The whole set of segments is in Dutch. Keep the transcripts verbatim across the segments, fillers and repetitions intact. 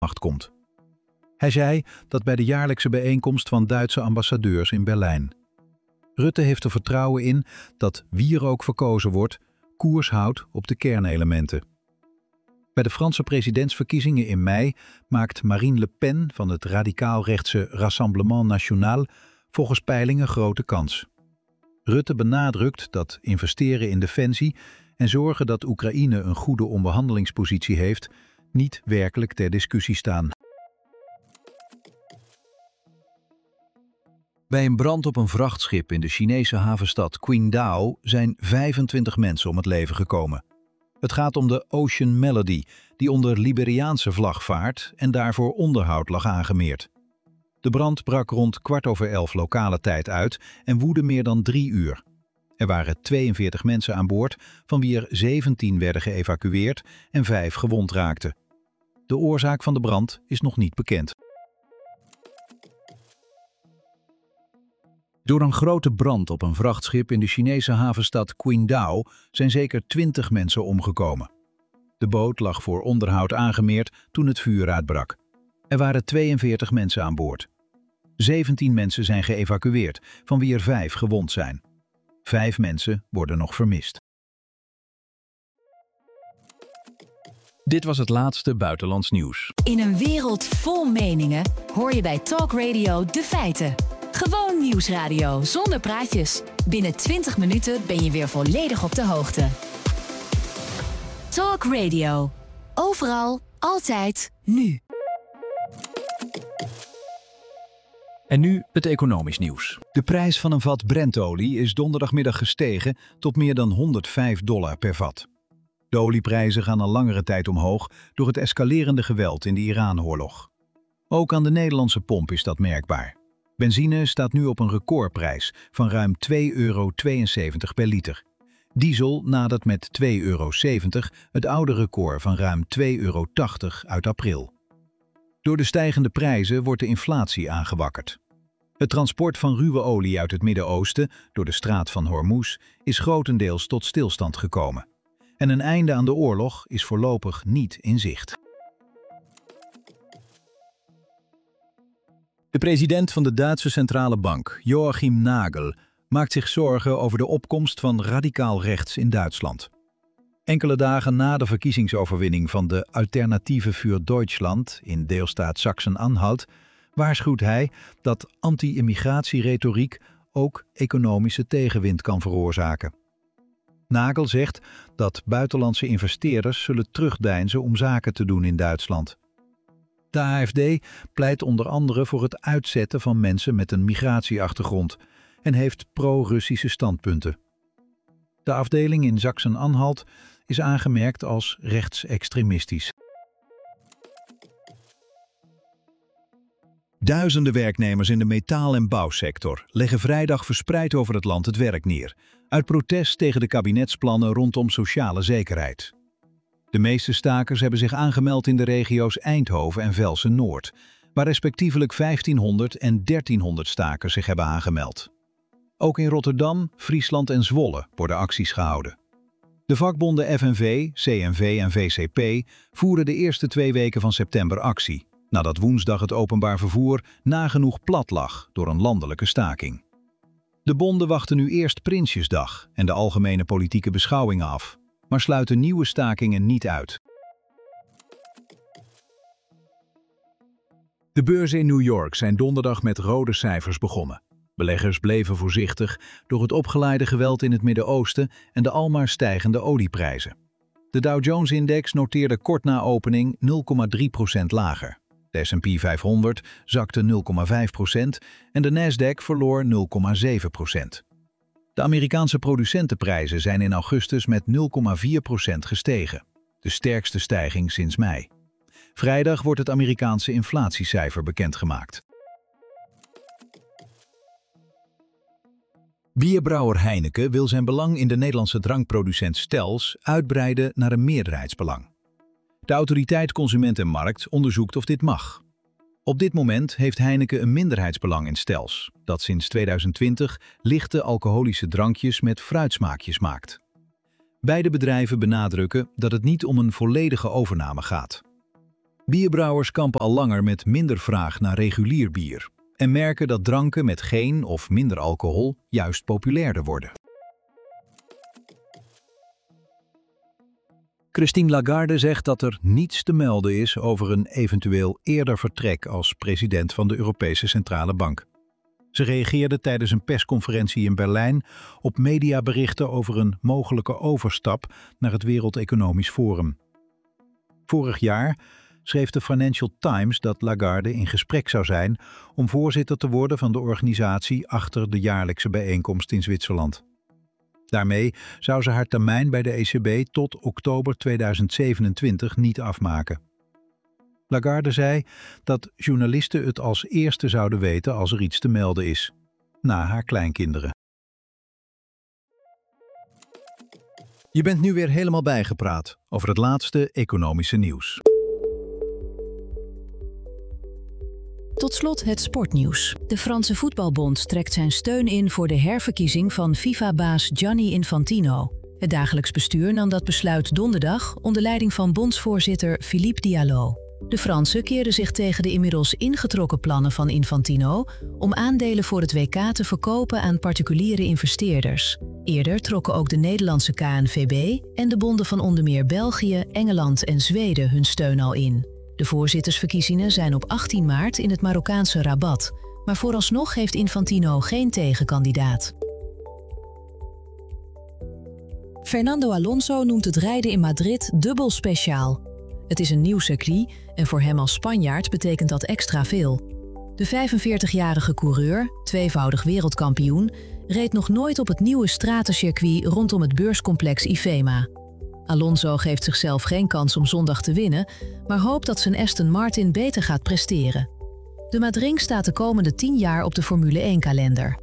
macht komt. Hij zei dat bij de jaarlijkse bijeenkomst van Duitse ambassadeurs in Berlijn. Rutte heeft er vertrouwen in dat wie er ook verkozen wordt, koers houdt op de kernelementen. Bij de Franse presidentsverkiezingen in mei maakt Marine Le Pen van het radicaal-rechtse Rassemblement National volgens peilingen grote kans. Rutte benadrukt dat investeren in defensie en zorgen dat Oekraïne een goede onderhandelingspositie heeft, niet werkelijk ter discussie staan. Bij een brand op een vrachtschip in de Chinese havenstad Qingdao zijn vijfentwintig mensen om het leven gekomen. Het gaat om de Ocean Melody, die onder Liberiaanse vlag vaart en daarvoor onderhoud lag aangemeerd. De brand brak rond kwart over elf lokale tijd uit en woedde meer dan drie uur. Er waren tweeënveertig mensen aan boord, van wie er zeventien werden geëvacueerd en vijf gewond raakten. De oorzaak van de brand is nog niet bekend. Door een grote brand op een vrachtschip in de Chinese havenstad Qingdao zijn zeker twintig mensen omgekomen. De boot lag voor onderhoud aangemeerd toen het vuur uitbrak. Er waren tweeënveertig mensen aan boord. zeventien mensen zijn geëvacueerd, van wie er vijf gewond zijn. Vijf mensen worden nog vermist. Dit was het laatste buitenlands nieuws. In een wereld vol meningen hoor je bij Talk Radio de feiten. Gewoon nieuwsradio zonder praatjes. Binnen twintig minuten ben je weer volledig op de hoogte. Talk Radio. Overal, altijd, nu. En nu het economisch nieuws. De prijs van een vat Brentolie is donderdagmiddag gestegen tot meer dan honderdvijf dollar per vat. De olieprijzen gaan al langere tijd omhoog door het escalerende geweld in de Iran-oorlog. Ook aan de Nederlandse pomp is dat merkbaar. Benzine staat nu op een recordprijs van ruim twee euro tweeënzeventig per liter. Diesel nadert met twee euro zeventig het oude record van ruim twee euro tachtig uit april. Door de stijgende prijzen wordt de inflatie aangewakkerd. Het transport van ruwe olie uit het Midden-Oosten door de straat van Hormuz is grotendeels tot stilstand gekomen. En een einde aan de oorlog is voorlopig niet in zicht. De president van de Duitse Centrale Bank, Joachim Nagel, maakt zich zorgen over de opkomst van radicaal rechts in Duitsland. Enkele dagen na de verkiezingsoverwinning van de Alternative für Deutschland in deelstaat Sachsen-Anhalt waarschuwt hij dat anti-immigratieretoriek ook economische tegenwind kan veroorzaken. Nagel zegt dat buitenlandse investeerders zullen terugdeinzen om zaken te doen in Duitsland. De A F D pleit onder andere voor het uitzetten van mensen met een migratieachtergrond en heeft pro-Russische standpunten. De afdeling in Sachsen-Anhalt is aangemerkt als rechtsextremistisch. Duizenden werknemers in de metaal- en bouwsector leggen vrijdag verspreid over het land het werk neer, uit protest tegen de kabinetsplannen rondom sociale zekerheid. De meeste stakers hebben zich aangemeld in de regio's Eindhoven en Velsen-Noord, waar respectievelijk vijftienhonderd en dertienhonderd stakers zich hebben aangemeld. Ook in Rotterdam, Friesland en Zwolle worden acties gehouden. De vakbonden F N V, C N V en V C P voeren de eerste twee weken van september actie, nadat woensdag het openbaar vervoer nagenoeg plat lag door een landelijke staking. De bonden wachten nu eerst Prinsjesdag en de algemene politieke beschouwingen af, maar sluiten nieuwe stakingen niet uit. De beurzen in New York zijn donderdag met rode cijfers begonnen. Beleggers bleven voorzichtig door het opgeleide geweld in het Midden-Oosten en de almaar stijgende olieprijzen. De Dow Jones-index noteerde kort na opening nul komma drie procent lager. De S en P vijfhonderd zakte nul komma vijf procent en de Nasdaq verloor nul komma zeven procent. De Amerikaanse producentenprijzen zijn in augustus met nul komma vier procent gestegen, de sterkste stijging sinds mei. Vrijdag wordt het Amerikaanse inflatiecijfer bekendgemaakt. Bierbrouwer Heineken wil zijn belang in de Nederlandse drankproducent Stels uitbreiden naar een meerderheidsbelang. De autoriteit Consument en Markt onderzoekt of dit mag. Op dit moment heeft Heineken een minderheidsbelang in Stels, dat sinds tweeduizend twintig lichte alcoholische drankjes met fruitsmaakjes maakt. Beide bedrijven benadrukken dat het niet om een volledige overname gaat. Bierbrouwers kampen al langer met minder vraag naar regulier bier en merken dat dranken met geen of minder alcohol juist populairder worden. Christine Lagarde zegt dat er niets te melden is over een eventueel eerder vertrek als president van de Europese Centrale Bank. Ze reageerde tijdens een persconferentie in Berlijn op mediaberichten over een mogelijke overstap naar het Wereld Economisch Forum. Vorig jaar schreef de Financial Times dat Lagarde in gesprek zou zijn om voorzitter te worden van de organisatie achter de jaarlijkse bijeenkomst in Zwitserland. Daarmee zou ze haar termijn bij de E C B tot oktober tweeduizend zevenentwintig niet afmaken. Lagarde zei dat journalisten het als eerste zouden weten als er iets te melden is, na haar kleinkinderen. Je bent nu weer helemaal bijgepraat over het laatste economische nieuws. Tot slot het sportnieuws. De Franse Voetbalbond trekt zijn steun in voor de herverkiezing van FIFA-baas Gianni Infantino. Het dagelijks bestuur nam dat besluit donderdag onder leiding van bondsvoorzitter Philippe Diallo. De Fransen keerden zich tegen de inmiddels ingetrokken plannen van Infantino om aandelen voor het W K te verkopen aan particuliere investeerders. Eerder trokken ook de Nederlandse K N V B en de bonden van onder meer België, Engeland en Zweden hun steun al in. De voorzittersverkiezingen zijn op achttien maart in het Marokkaanse Rabat, maar vooralsnog heeft Infantino geen tegenkandidaat. Fernando Alonso noemt het rijden in Madrid dubbel speciaal. Het is een nieuw circuit en voor hem als Spanjaard betekent dat extra veel. De vijfenveertigjarige coureur, tweevoudig wereldkampioen, reed nog nooit op het nieuwe stratencircuit rondom het beurscomplex IFEMA. Alonso geeft zichzelf geen kans om zondag te winnen, maar hoopt dat zijn Aston Martin beter gaat presteren. De Madring staat de komende tien jaar op de Formule één-kalender.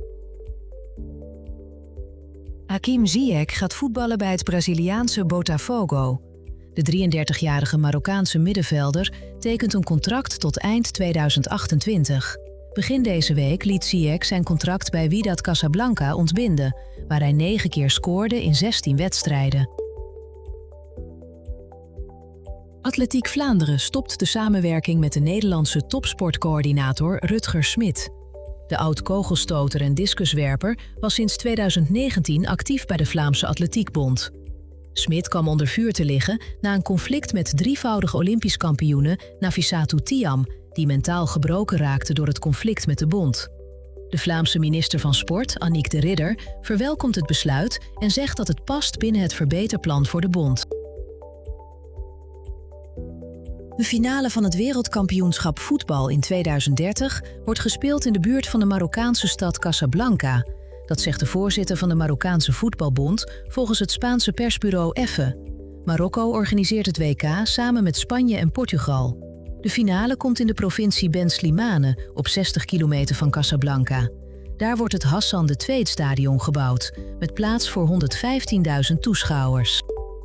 Hakim Ziyech gaat voetballen bij het Braziliaanse Botafogo. De drieëndertigjarige Marokkaanse middenvelder tekent een contract tot eind tweeduizend achtentwintig. Begin deze week liet Ziyech zijn contract bij Wydad Casablanca ontbinden, waar hij negen keer scoorde in zestien wedstrijden. Atletiek Vlaanderen stopt de samenwerking met de Nederlandse topsportcoördinator Rutger Smit. De oud-kogelstoter en discuswerper was sinds tweeduizend negentien actief bij de Vlaamse Atletiekbond. Smit kwam onder vuur te liggen na een conflict met drievoudig Olympisch kampioene Nafissatou Thiam, die mentaal gebroken raakte door het conflict met de bond. De Vlaamse minister van Sport, Annick de Ridder, verwelkomt het besluit en zegt dat het past binnen het verbeterplan voor de bond. De finale van het wereldkampioenschap voetbal in tweeduizend dertig wordt gespeeld in de buurt van de Marokkaanse stad Casablanca. Dat zegt de voorzitter van de Marokkaanse Voetbalbond volgens het Spaanse persbureau EFE. Marokko organiseert het W K samen met Spanje en Portugal. De finale komt in de provincie Ben Slimane op zestig kilometer van Casablanca. Daar wordt het Hassan de Tweede-stadion gebouwd, met plaats voor honderdvijftienduizend toeschouwers.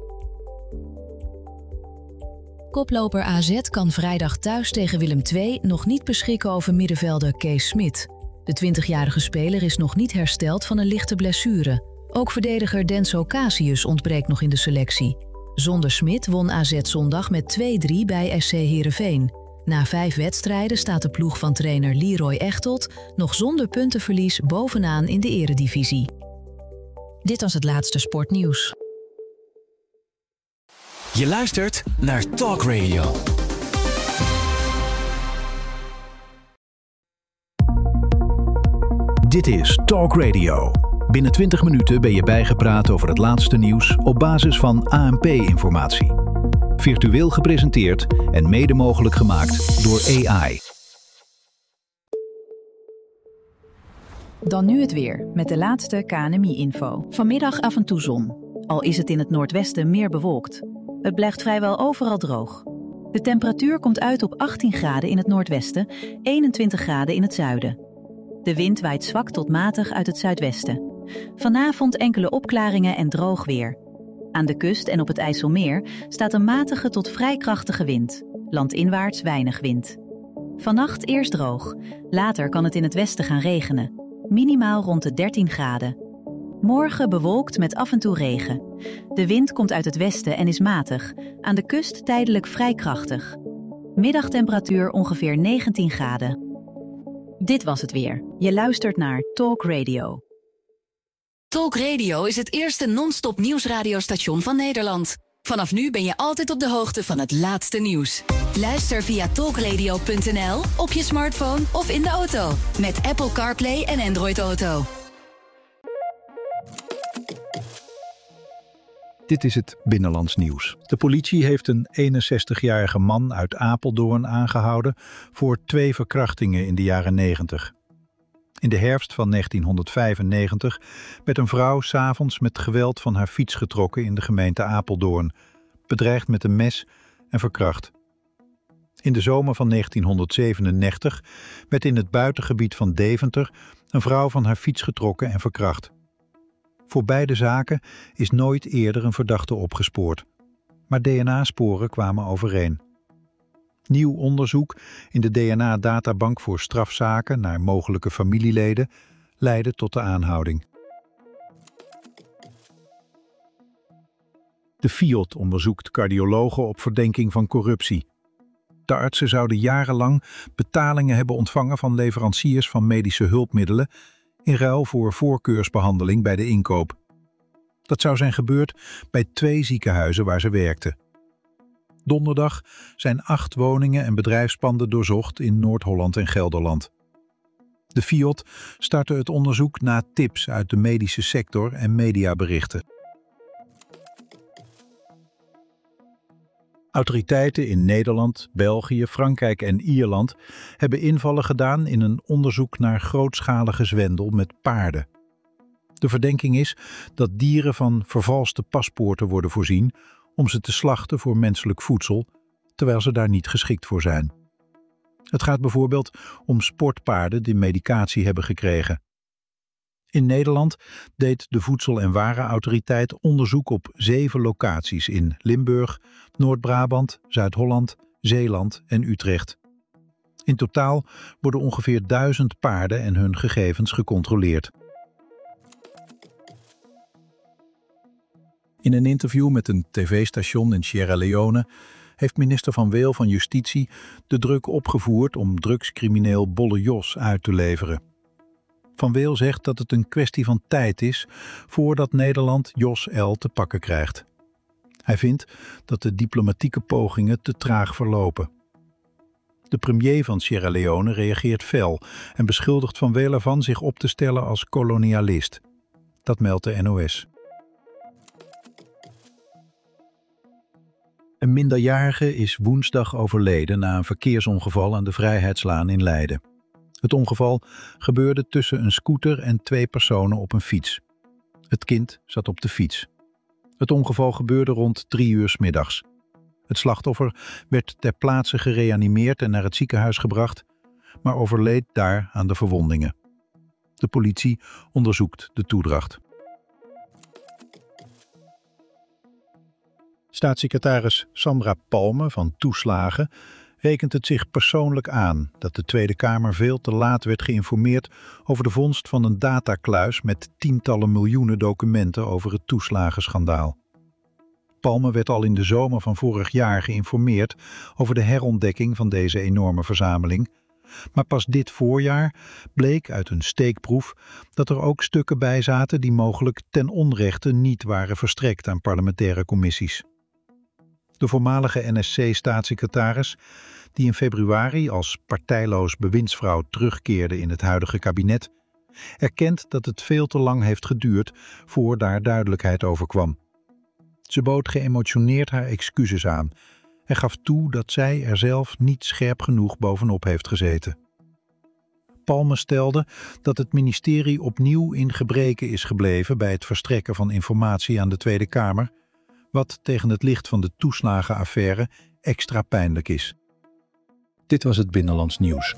Koploper A Z kan vrijdag thuis tegen Willem twee nog niet beschikken over middenvelder Kees Smit. De twintigjarige speler is nog niet hersteld van een lichte blessure. Ook verdediger Denso Casius ontbreekt nog in de selectie. Zonder Smit won A Z zondag met twee drie bij S C Heerenveen. Na vijf wedstrijden staat de ploeg van trainer Leroy Echtelt nog zonder puntenverlies bovenaan in de eredivisie. Dit was het laatste sportnieuws. Je luistert naar Talk Radio. Dit is Talk Radio. Binnen twintig minuten ben je bijgepraat over het laatste nieuws op basis van A N P-informatie. Virtueel gepresenteerd en mede mogelijk gemaakt door A I. Dan nu het weer, met de laatste K N M I-info. Vanmiddag af en toe zon, al is het in het noordwesten meer bewolkt. Het blijft vrijwel overal droog. De temperatuur komt uit op achttien graden in het noordwesten, eenentwintig graden in het zuiden. De wind waait zwak tot matig uit het zuidwesten. Vanavond enkele opklaringen en droog weer. Aan de kust en op het IJsselmeer staat een matige tot vrij krachtige wind. Landinwaarts weinig wind. Vannacht eerst droog. Later kan het in het westen gaan regenen. Minimaal rond de dertien graden. Morgen bewolkt met af en toe regen. De wind komt uit het westen en is matig. Aan de kust tijdelijk vrij krachtig. Middagtemperatuur ongeveer negentien graden. Dit was het weer. Je luistert naar Talk Radio. Talk Radio is het eerste non-stop nieuwsradiostation van Nederland. Vanaf nu ben je altijd op de hoogte van het laatste nieuws. Luister via talkradio punt n l, op je smartphone of in de auto. Met Apple CarPlay en Android Auto. Dit is het Binnenlands nieuws. De politie heeft een eenenzestigjarige man uit Apeldoorn aangehouden voor twee verkrachtingen in de jaren negentig. In de herfst van negentienhonderdvijfennegentig werd een vrouw 's avonds met geweld van haar fiets getrokken in de gemeente Apeldoorn, bedreigd met een mes en verkracht. In de zomer van negentienhonderdzevenennegentig werd in het buitengebied van Deventer een vrouw van haar fiets getrokken en verkracht. Voor beide zaken is nooit eerder een verdachte opgespoord, maar D N A-sporen kwamen overeen. Nieuw onderzoek in de D N A-databank voor strafzaken naar mogelijke familieleden leidde tot de aanhouding. De Fiat onderzoekt cardiologen op verdenking van corruptie. De artsen zouden jarenlang betalingen hebben ontvangen van leveranciers van medische hulpmiddelen in ruil voor voorkeursbehandeling bij de inkoop. Dat zou zijn gebeurd bij twee ziekenhuizen waar ze werkten. Donderdag zijn acht woningen en bedrijfspanden doorzocht in Noord-Holland en Gelderland. De Fiat startte het onderzoek na tips uit de medische sector en mediaberichten. Autoriteiten in Nederland, België, Frankrijk en Ierland hebben invallen gedaan in een onderzoek naar grootschalige zwendel met paarden. De verdenking is dat dieren van vervalste paspoorten worden voorzien om ze te slachten voor menselijk voedsel, terwijl ze daar niet geschikt voor zijn. Het gaat bijvoorbeeld om sportpaarden die medicatie hebben gekregen. In Nederland deed de Voedsel- en Warenautoriteit onderzoek op zeven locaties in Limburg, Noord-Brabant, Zuid-Holland, Zeeland en Utrecht. In totaal worden ongeveer duizend paarden en hun gegevens gecontroleerd. In een interview met een tv-station in Sierra Leone heeft minister Van Weel van Justitie de druk opgevoerd om drugscrimineel Bolle Jos uit te leveren. Van Weel zegt dat het een kwestie van tijd is voordat Nederland Jos L. te pakken krijgt. Hij vindt dat de diplomatieke pogingen te traag verlopen. De premier van Sierra Leone reageert fel en beschuldigt Van Weel ervan zich op te stellen als kolonialist. Dat meldt de N O S. Een minderjarige is woensdag overleden na een verkeersongeval aan de Vrijheidslaan in Leiden. Het ongeval gebeurde tussen een scooter en twee personen op een fiets. Het kind zat op de fiets. Het ongeval gebeurde rond drie uur 's middags. Het slachtoffer werd ter plaatse gereanimeerd en naar het ziekenhuis gebracht, maar overleed daar aan de verwondingen. De politie onderzoekt de toedracht. Staatssecretaris Sandra Palme van Toeslagen rekent het zich persoonlijk aan dat de Tweede Kamer veel te laat werd geïnformeerd over de vondst van een datakluis met tientallen miljoenen documenten over het toeslagenschandaal. Palme werd al in de zomer van vorig jaar geïnformeerd over de herontdekking van deze enorme verzameling, maar pas dit voorjaar bleek uit een steekproef dat er ook stukken bij zaten die mogelijk ten onrechte niet waren verstrekt aan parlementaire commissies. De voormalige N S C-staatssecretaris, die in februari als partijloos bewindsvrouw terugkeerde in het huidige kabinet, erkent dat het veel te lang heeft geduurd voor daar duidelijkheid over kwam. Ze bood geëmotioneerd haar excuses aan en gaf toe dat zij er zelf niet scherp genoeg bovenop heeft gezeten. Palme stelde dat het ministerie opnieuw in gebreke is gebleven bij het verstrekken van informatie aan de Tweede Kamer, wat tegen het licht van de toeslagenaffaire extra pijnlijk is. Dit was het Binnenlands nieuws.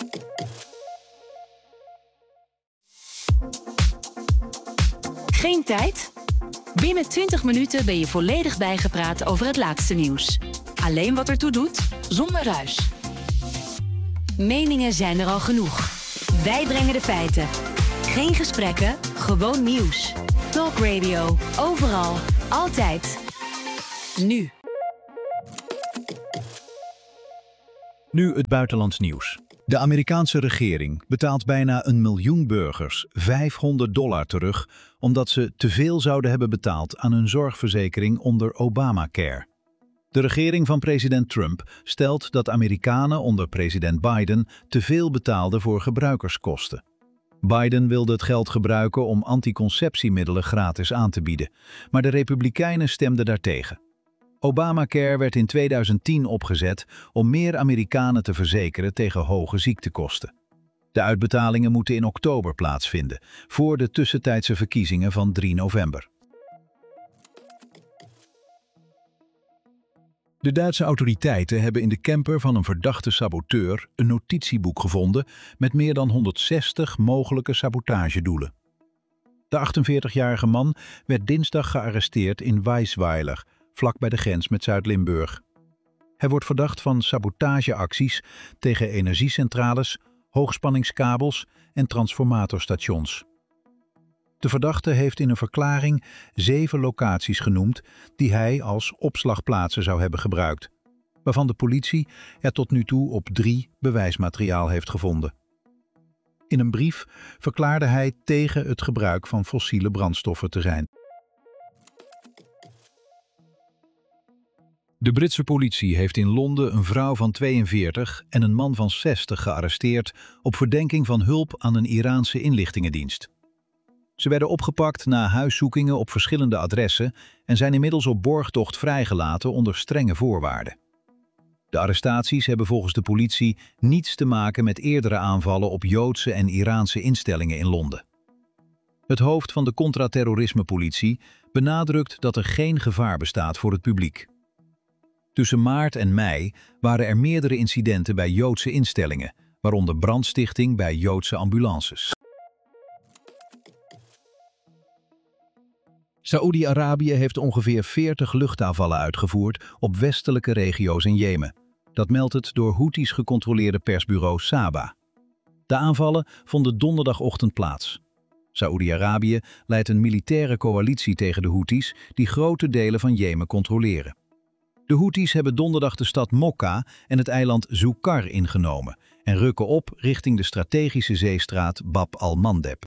Geen tijd? Binnen twintig minuten ben je volledig bijgepraat over het laatste nieuws. Alleen wat ertoe doet, zonder ruis. Meningen zijn er al genoeg. Wij brengen de feiten. Geen gesprekken, gewoon nieuws. Talk Radio, overal, altijd. Nu. Nu het buitenlands nieuws. De Amerikaanse regering betaalt bijna een miljoen burgers vijfhonderd dollar terug omdat ze te veel zouden hebben betaald aan hun zorgverzekering onder Obamacare. De regering van president Trump stelt dat Amerikanen onder president Biden te veel betaalden voor gebruikerskosten. Biden wilde het geld gebruiken om anticonceptiemiddelen gratis aan te bieden, maar de Republikeinen stemden daartegen. Obamacare werd in tweeduizend tien opgezet om meer Amerikanen te verzekeren tegen hoge ziektekosten. De uitbetalingen moeten in oktober plaatsvinden, voor de tussentijdse verkiezingen van drie november. De Duitse autoriteiten hebben in de camper van een verdachte saboteur een notitieboek gevonden met meer dan honderdzestig mogelijke sabotagedoelen. De achtenveertigjarige man werd dinsdag gearresteerd in Weisweiler, vlak bij de grens met Zuid-Limburg. Hij wordt verdacht van sabotageacties tegen energiecentrales, hoogspanningskabels en transformatorstations. De verdachte heeft in een verklaring zeven locaties genoemd die hij als opslagplaatsen zou hebben gebruikt, waarvan de politie er tot nu toe op drie bewijsmateriaal heeft gevonden. In een brief verklaarde hij tegen het gebruik van fossiele brandstoffen te zijn. De Britse politie heeft in Londen een vrouw van tweeënveertig en een man van zestig gearresteerd op verdenking van hulp aan een Iraanse inlichtingendienst. Ze werden opgepakt na huiszoekingen op verschillende adressen en zijn inmiddels op borgtocht vrijgelaten onder strenge voorwaarden. De arrestaties hebben volgens de politie niets te maken met eerdere aanvallen op Joodse en Iraanse instellingen in Londen. Het hoofd van de contra-terrorisme-politie benadrukt dat er geen gevaar bestaat voor het publiek. Tussen maart en mei waren er meerdere incidenten bij Joodse instellingen, waaronder brandstichting bij Joodse ambulances. Saoedi-Arabië heeft ongeveer veertig luchtaanvallen uitgevoerd op westelijke regio's in Jemen. Dat meldt het door Houthis gecontroleerde persbureau Saba. De aanvallen vonden donderdagochtend plaats. Saoedi-Arabië leidt een militaire coalitie tegen de Houthis die grote delen van Jemen controleren. De Houthis hebben donderdag de stad Mokka en het eiland Zoukar ingenomen en rukken op richting de strategische zeestraat Bab al-Mandeb.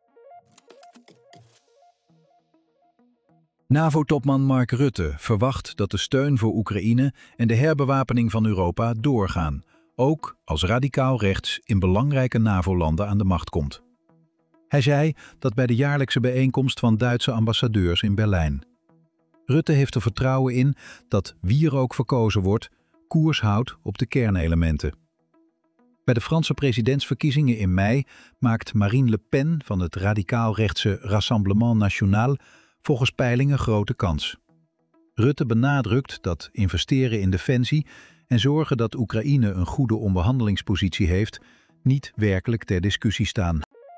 NAVO-topman Mark Rutte verwacht dat de steun voor Oekraïne en de herbewapening van Europa doorgaan, ook als radicaal rechts in belangrijke NAVO-landen aan de macht komt. Hij zei dat bij de jaarlijkse bijeenkomst van Duitse ambassadeurs in Berlijn. Rutte heeft er vertrouwen in dat wie er ook verkozen wordt, koers houdt op de kernelementen. Bij de Franse presidentsverkiezingen in mei maakt Marine Le Pen van het radicaal-rechtse Rassemblement National volgens peilingen grote kans. Rutte benadrukt dat investeren in defensie en zorgen dat Oekraïne een goede onderhandelingspositie heeft, niet werkelijk ter discussie staan.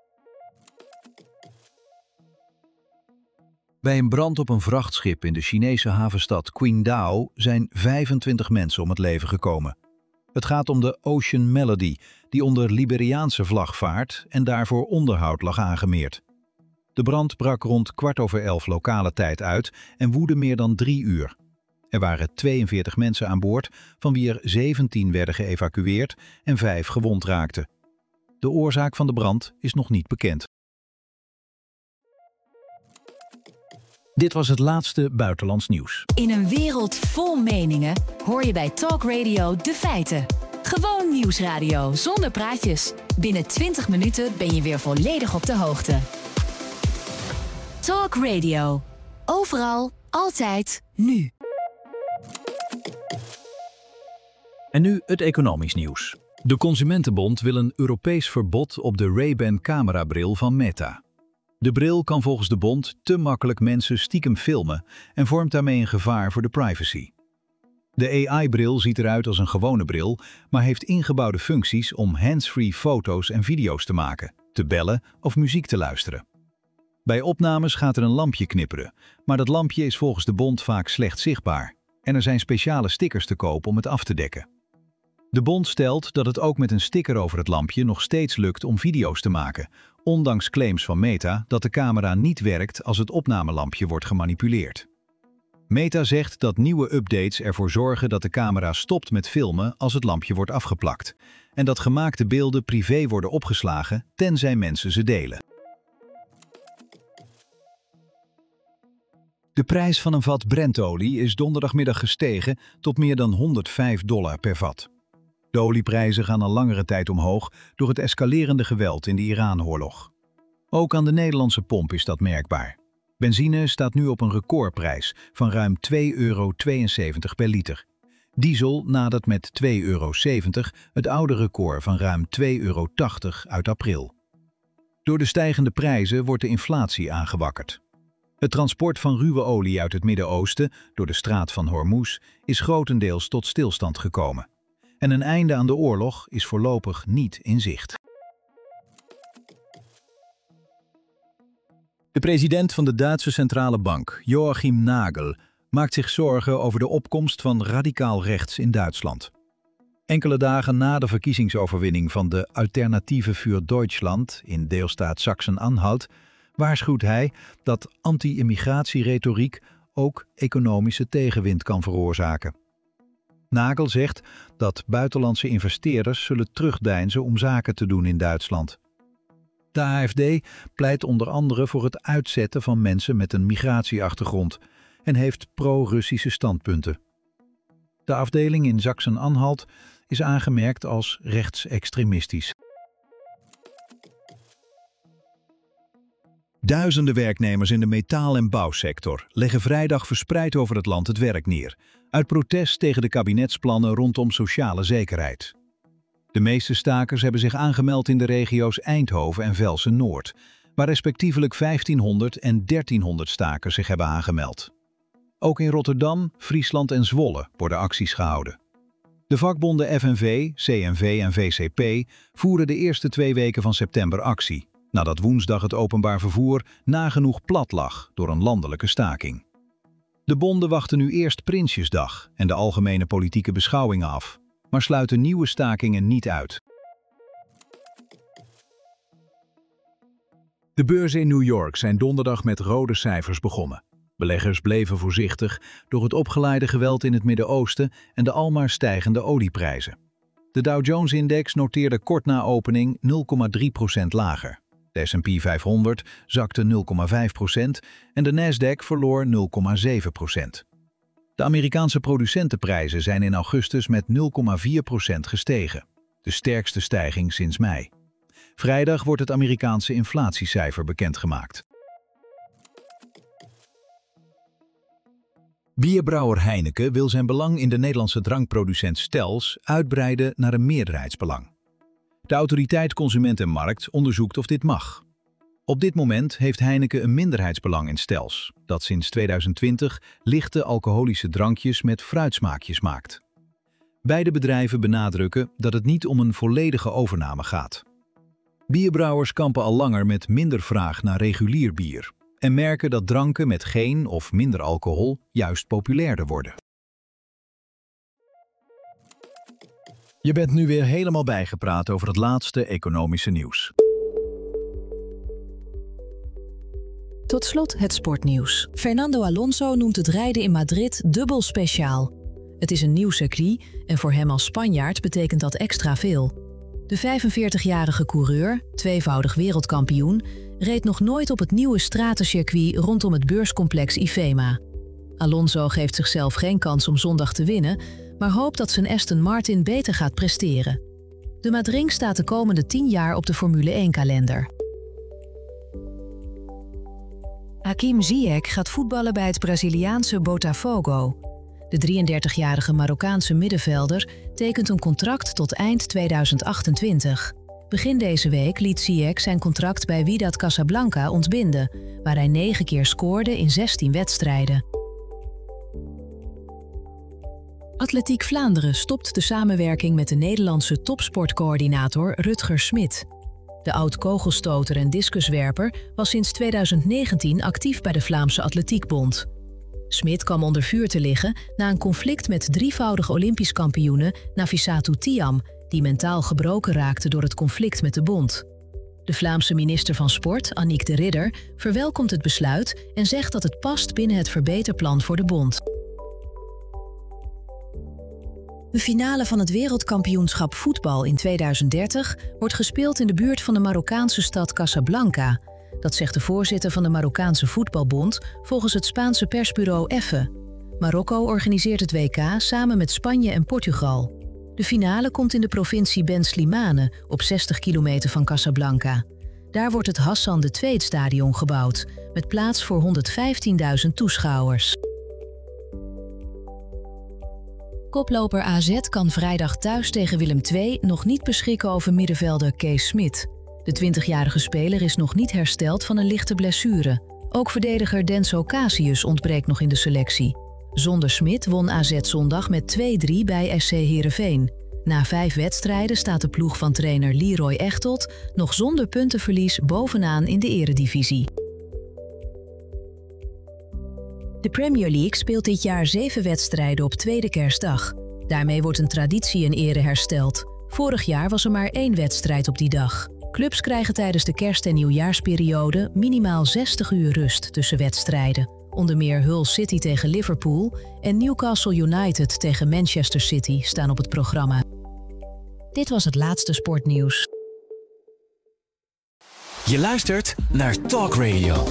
Bij een brand op een vrachtschip in de Chinese havenstad Qingdao zijn vijfentwintig mensen om het leven gekomen. Het gaat om de Ocean Melody, die onder Liberiaanse vlag vaart en daarvoor onderhoud lag aangemeerd. De brand brak rond kwart over elf lokale tijd uit en woedde meer dan drie uur. Er waren tweeënveertig mensen aan boord, van wie er zeventien werden geëvacueerd en vijf gewond raakten. De oorzaak van de brand is nog niet bekend. Dit was het laatste buitenlands nieuws. In een wereld vol meningen hoor je bij Talk Radio de feiten. Gewoon nieuwsradio zonder praatjes. Binnen twintig minuten ben je weer volledig op de hoogte. Talk Radio. Overal, altijd, nu. En nu het economisch nieuws. De Consumentenbond wil een Europees verbod op de Ray-Ban camerabril van Meta. De bril kan volgens de bond te makkelijk mensen stiekem filmen en vormt daarmee een gevaar voor de privacy. De A I-bril ziet eruit als een gewone bril, maar heeft ingebouwde functies om hands-free foto's en video's te maken, te bellen of muziek te luisteren. Bij opnames gaat er een lampje knipperen, maar dat lampje is volgens de bond vaak slecht zichtbaar en er zijn speciale stickers te koop om het af te dekken. De bond stelt dat het ook met een sticker over het lampje nog steeds lukt om video's te maken, ondanks claims van Meta dat de camera niet werkt als het opnamelampje wordt gemanipuleerd. Meta zegt dat nieuwe updates ervoor zorgen dat de camera stopt met filmen als het lampje wordt afgeplakt en dat gemaakte beelden privé worden opgeslagen tenzij mensen ze delen. De prijs van een vat Brentolie is donderdagmiddag gestegen tot meer dan honderdvijf dollar per vat. De olieprijzen gaan al langere tijd omhoog door het escalerende geweld in de Iran-oorlog. Ook aan de Nederlandse pomp is dat merkbaar. Benzine staat nu op een recordprijs van ruim twee euro tweeënzeventig per liter. Diesel nadert met twee euro zeventig het oude record van ruim twee euro tachtig uit april. Door de stijgende prijzen wordt de inflatie aangewakkerd. Het transport van ruwe olie uit het Midden-Oosten door de straat van Hormuz is grotendeels tot stilstand gekomen. En een einde aan de oorlog is voorlopig niet in zicht. De president van de Duitse Centrale Bank, Joachim Nagel, maakt zich zorgen over de opkomst van radicaal rechts in Duitsland. Enkele dagen na de verkiezingsoverwinning van de Alternative für Deutschland in deelstaat Sachsen-Anhalt waarschuwt hij dat anti-immigratieretoriek ook economische tegenwind kan veroorzaken. Nagel zegt dat buitenlandse investeerders zullen terugdeinzen om zaken te doen in Duitsland. De A F D pleit onder andere voor het uitzetten van mensen met een migratieachtergrond en heeft pro-Russische standpunten. De afdeling in Sachsen-Anhalt is aangemerkt als rechtsextremistisch. Duizenden werknemers in de metaal- en bouwsector leggen vrijdag verspreid over het land het werk neer, uit protest tegen de kabinetsplannen rondom sociale zekerheid. De meeste stakers hebben zich aangemeld in de regio's Eindhoven en Velsen-Noord, waar respectievelijk vijftienhonderd en dertienhonderd stakers zich hebben aangemeld. Ook in Rotterdam, Friesland en Zwolle worden acties gehouden. De vakbonden F N V, C N V en V C P voeren de eerste twee weken van september actie, nadat woensdag het openbaar vervoer nagenoeg plat lag door een landelijke staking. De bonden wachten nu eerst Prinsjesdag en de algemene politieke beschouwingen af, maar sluiten nieuwe stakingen niet uit. De beurzen in New York zijn donderdag met rode cijfers begonnen. Beleggers bleven voorzichtig door het opgeleide geweld in het Midden-Oosten en de almaar stijgende olieprijzen. De Dow Jones-index noteerde kort na opening nul komma drie procent lager. De S en P vijfhonderd zakte nul komma vijf procent en de Nasdaq verloor nul komma zeven procent. De Amerikaanse producentenprijzen zijn in augustus met nul komma vier procent gestegen, de sterkste stijging sinds mei. Vrijdag wordt het Amerikaanse inflatiecijfer bekendgemaakt. Bierbrouwer Heineken wil zijn belang in de Nederlandse drankproducent Stels uitbreiden naar een meerderheidsbelang. De autoriteit Consument en Markt onderzoekt of dit mag. Op dit moment heeft Heineken een minderheidsbelang in Stels, dat sinds tweeduizend twintig lichte alcoholische drankjes met fruitsmaakjes maakt. Beide bedrijven benadrukken dat het niet om een volledige overname gaat. Bierbrouwers kampen al langer met minder vraag naar regulier bier en merken dat dranken met geen of minder alcohol juist populairder worden. Je bent nu weer helemaal bijgepraat over het laatste economische nieuws. Tot slot het sportnieuws. Fernando Alonso noemt het rijden in Madrid dubbel speciaal. Het is een nieuw circuit en voor hem als Spanjaard betekent dat extra veel. De vijfenveertigjarige coureur, tweevoudig wereldkampioen, reed nog nooit op het nieuwe stratencircuit rondom het beurscomplex IFEMA. Alonso geeft zichzelf geen kans om zondag te winnen, maar hoopt dat zijn Aston Martin beter gaat presteren. De Madring staat de komende tien jaar op de Formule één-kalender. Hakim Ziyech gaat voetballen bij het Braziliaanse Botafogo. De drieëndertigjarige Marokkaanse middenvelder tekent een contract tot eind tweeduizend achtentwintig. Begin deze week liet Ziyech zijn contract bij Wydad Casablanca ontbinden, waar hij negen keer scoorde in zestien wedstrijden. Atletiek Vlaanderen stopt de samenwerking met de Nederlandse topsportcoördinator Rutger Smit. De oud-kogelstoter en discuswerper was sinds tweeduizend negentien actief bij de Vlaamse Atletiekbond. Smit kwam onder vuur te liggen na een conflict met drievoudige Olympisch kampioene Nafissatou Thiam, die mentaal gebroken raakte door het conflict met de bond. De Vlaamse minister van Sport, Annick de Ridder, verwelkomt het besluit en zegt dat het past binnen het verbeterplan voor de bond. De finale van het wereldkampioenschap voetbal in tweeduizend dertig wordt gespeeld in de buurt van de Marokkaanse stad Casablanca. Dat zegt de voorzitter van de Marokkaanse voetbalbond volgens het Spaanse persbureau EFE. Marokko organiseert het W K samen met Spanje en Portugal. De finale komt in de provincie Ben Slimane, op zestig kilometer van Casablanca. Daar wordt het Hassan de Tweede-stadion gebouwd, met plaats voor honderdvijftienduizend toeschouwers. Koploper A Z kan vrijdag thuis tegen Willem twee nog niet beschikken over middenvelder Kees Smit. De twintigjarige speler is nog niet hersteld van een lichte blessure. Ook verdediger Denso Casius ontbreekt nog in de selectie. Zonder Smit won A Z zondag met twee drie bij S C Heerenveen. Na vijf wedstrijden staat de ploeg van trainer Leroy Echtelt nog zonder puntenverlies bovenaan in de eredivisie. De Premier League speelt dit jaar zeven wedstrijden op tweede kerstdag. Daarmee wordt een traditie in ere hersteld. Vorig jaar was er maar één wedstrijd op die dag. Clubs krijgen tijdens de kerst- en nieuwjaarsperiode minimaal zestig uur rust tussen wedstrijden. Onder meer Hull City tegen Liverpool en Newcastle United tegen Manchester City staan op het programma. Dit was het laatste sportnieuws. Je luistert naar Talk Radio.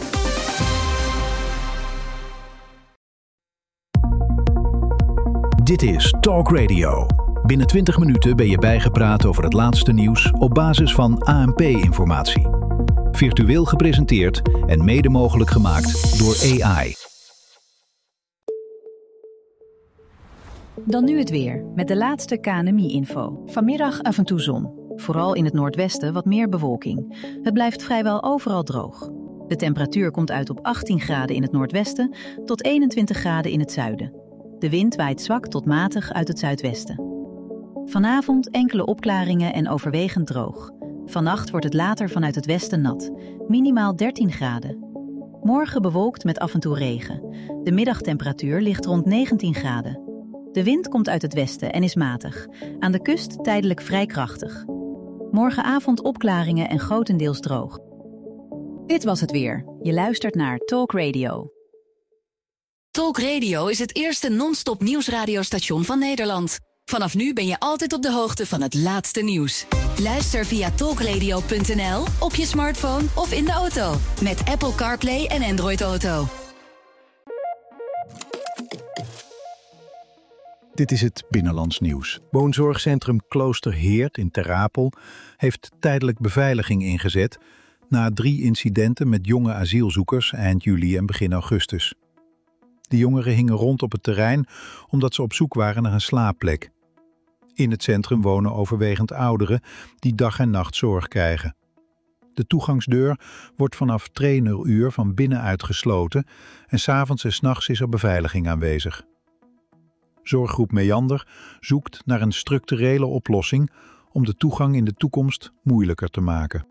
Dit is Talk Radio. Binnen twintig minuten ben je bijgepraat over het laatste nieuws op basis van A N P-informatie. Virtueel gepresenteerd en mede mogelijk gemaakt door A I. Dan nu het weer, met de laatste K N M I-info. Vanmiddag af en toe zon. Vooral in het noordwesten wat meer bewolking. Het blijft vrijwel overal droog. De temperatuur komt uit op achttien graden in het noordwesten tot eenentwintig graden in het zuiden. De wind waait zwak tot matig uit het zuidwesten. Vanavond enkele opklaringen en overwegend droog. Vannacht wordt het later vanuit het westen nat, minimaal dertien graden. Morgen bewolkt met af en toe regen. De middagtemperatuur ligt rond negentien graden. De wind komt uit het westen en is matig. Aan de kust tijdelijk vrij krachtig. Morgenavond opklaringen en grotendeels droog. Dit was het weer. Je luistert naar Talk Radio. Talk Radio is het eerste non-stop nieuwsradiostation van Nederland. Vanaf nu ben je altijd op de hoogte van het laatste nieuws. Luister via talkradio punt n l, op je smartphone of in de auto. Met Apple CarPlay en Android Auto. Dit is het Binnenlands Nieuws. Woonzorgcentrum Kloosterheerd in Ter Apel heeft tijdelijk beveiliging ingezet na drie incidenten met jonge asielzoekers eind juli en begin augustus. De jongeren hingen rond op het terrein omdat ze op zoek waren naar een slaapplek. In het centrum wonen overwegend ouderen die dag en nacht zorg krijgen. De toegangsdeur wordt vanaf traineruur van binnenuit gesloten en 's avonds en 's nachts is er beveiliging aanwezig. Zorggroep Meander zoekt naar een structurele oplossing om de toegang in de toekomst moeilijker te maken.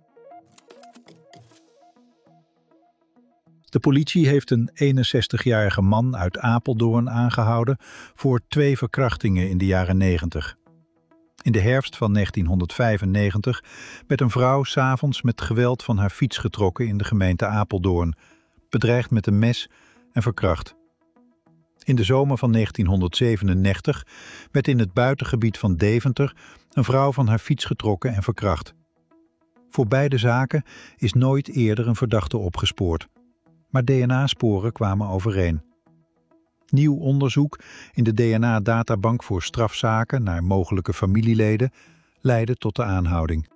De politie heeft een eenenzestigjarige man uit Apeldoorn aangehouden voor twee verkrachtingen in de jaren negentig. In de herfst van negentienhonderdvijfennegentig werd een vrouw 's avonds met geweld van haar fiets getrokken in de gemeente Apeldoorn, bedreigd met een mes en verkracht. In de zomer van negentienhonderdzevenennegentig werd in het buitengebied van Deventer een vrouw van haar fiets getrokken en verkracht. Voor beide zaken is nooit eerder een verdachte opgespoord. Maar D N A-sporen kwamen overeen. Nieuw onderzoek in de D N A-databank voor strafzaken naar mogelijke familieleden leidde tot de aanhouding.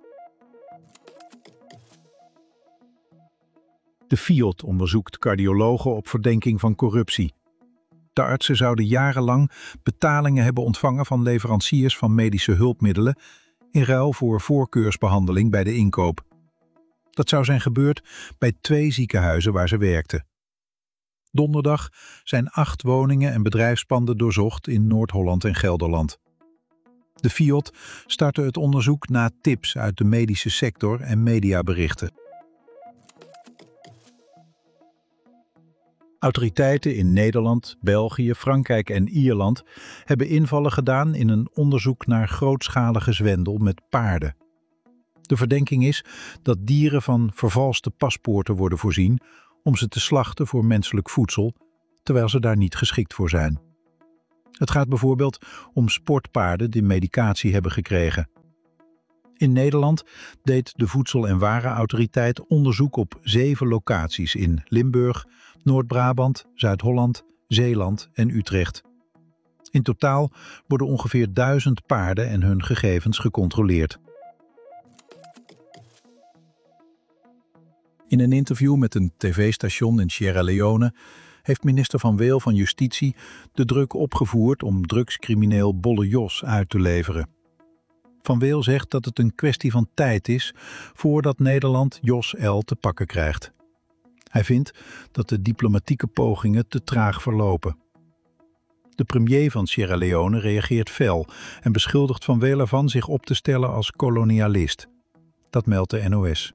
De Fiat onderzoekt cardiologen op verdenking van corruptie. De artsen zouden jarenlang betalingen hebben ontvangen van leveranciers van medische hulpmiddelen in ruil voor voorkeursbehandeling bij de inkoop. Dat zou zijn gebeurd bij twee ziekenhuizen waar ze werkten. Donderdag zijn acht woningen en bedrijfspanden doorzocht in Noord-Holland en Gelderland. De Fiat startte het onderzoek na tips uit de medische sector en mediaberichten. Autoriteiten in Nederland, België, Frankrijk en Ierland hebben invallen gedaan in een onderzoek naar grootschalige zwendel met paarden. De verdenking is dat dieren van vervalste paspoorten worden voorzien om ze te slachten voor menselijk voedsel, terwijl ze daar niet geschikt voor zijn. Het gaat bijvoorbeeld om sportpaarden die medicatie hebben gekregen. In Nederland deed de Voedsel- en Warenautoriteit onderzoek op zeven locaties in Limburg, Noord-Brabant, Zuid-Holland, Zeeland en Utrecht. In totaal worden ongeveer duizend paarden en hun gegevens gecontroleerd. In een interview met een tv-station in Sierra Leone heeft minister Van Weel van Justitie de druk opgevoerd om drugscrimineel Bolle Jos uit te leveren. Van Weel zegt dat het een kwestie van tijd is voordat Nederland Jos L. te pakken krijgt. Hij vindt dat de diplomatieke pogingen te traag verlopen. De premier van Sierra Leone reageert fel en beschuldigt Van Weel ervan zich op te stellen als kolonialist. Dat meldt de N O S.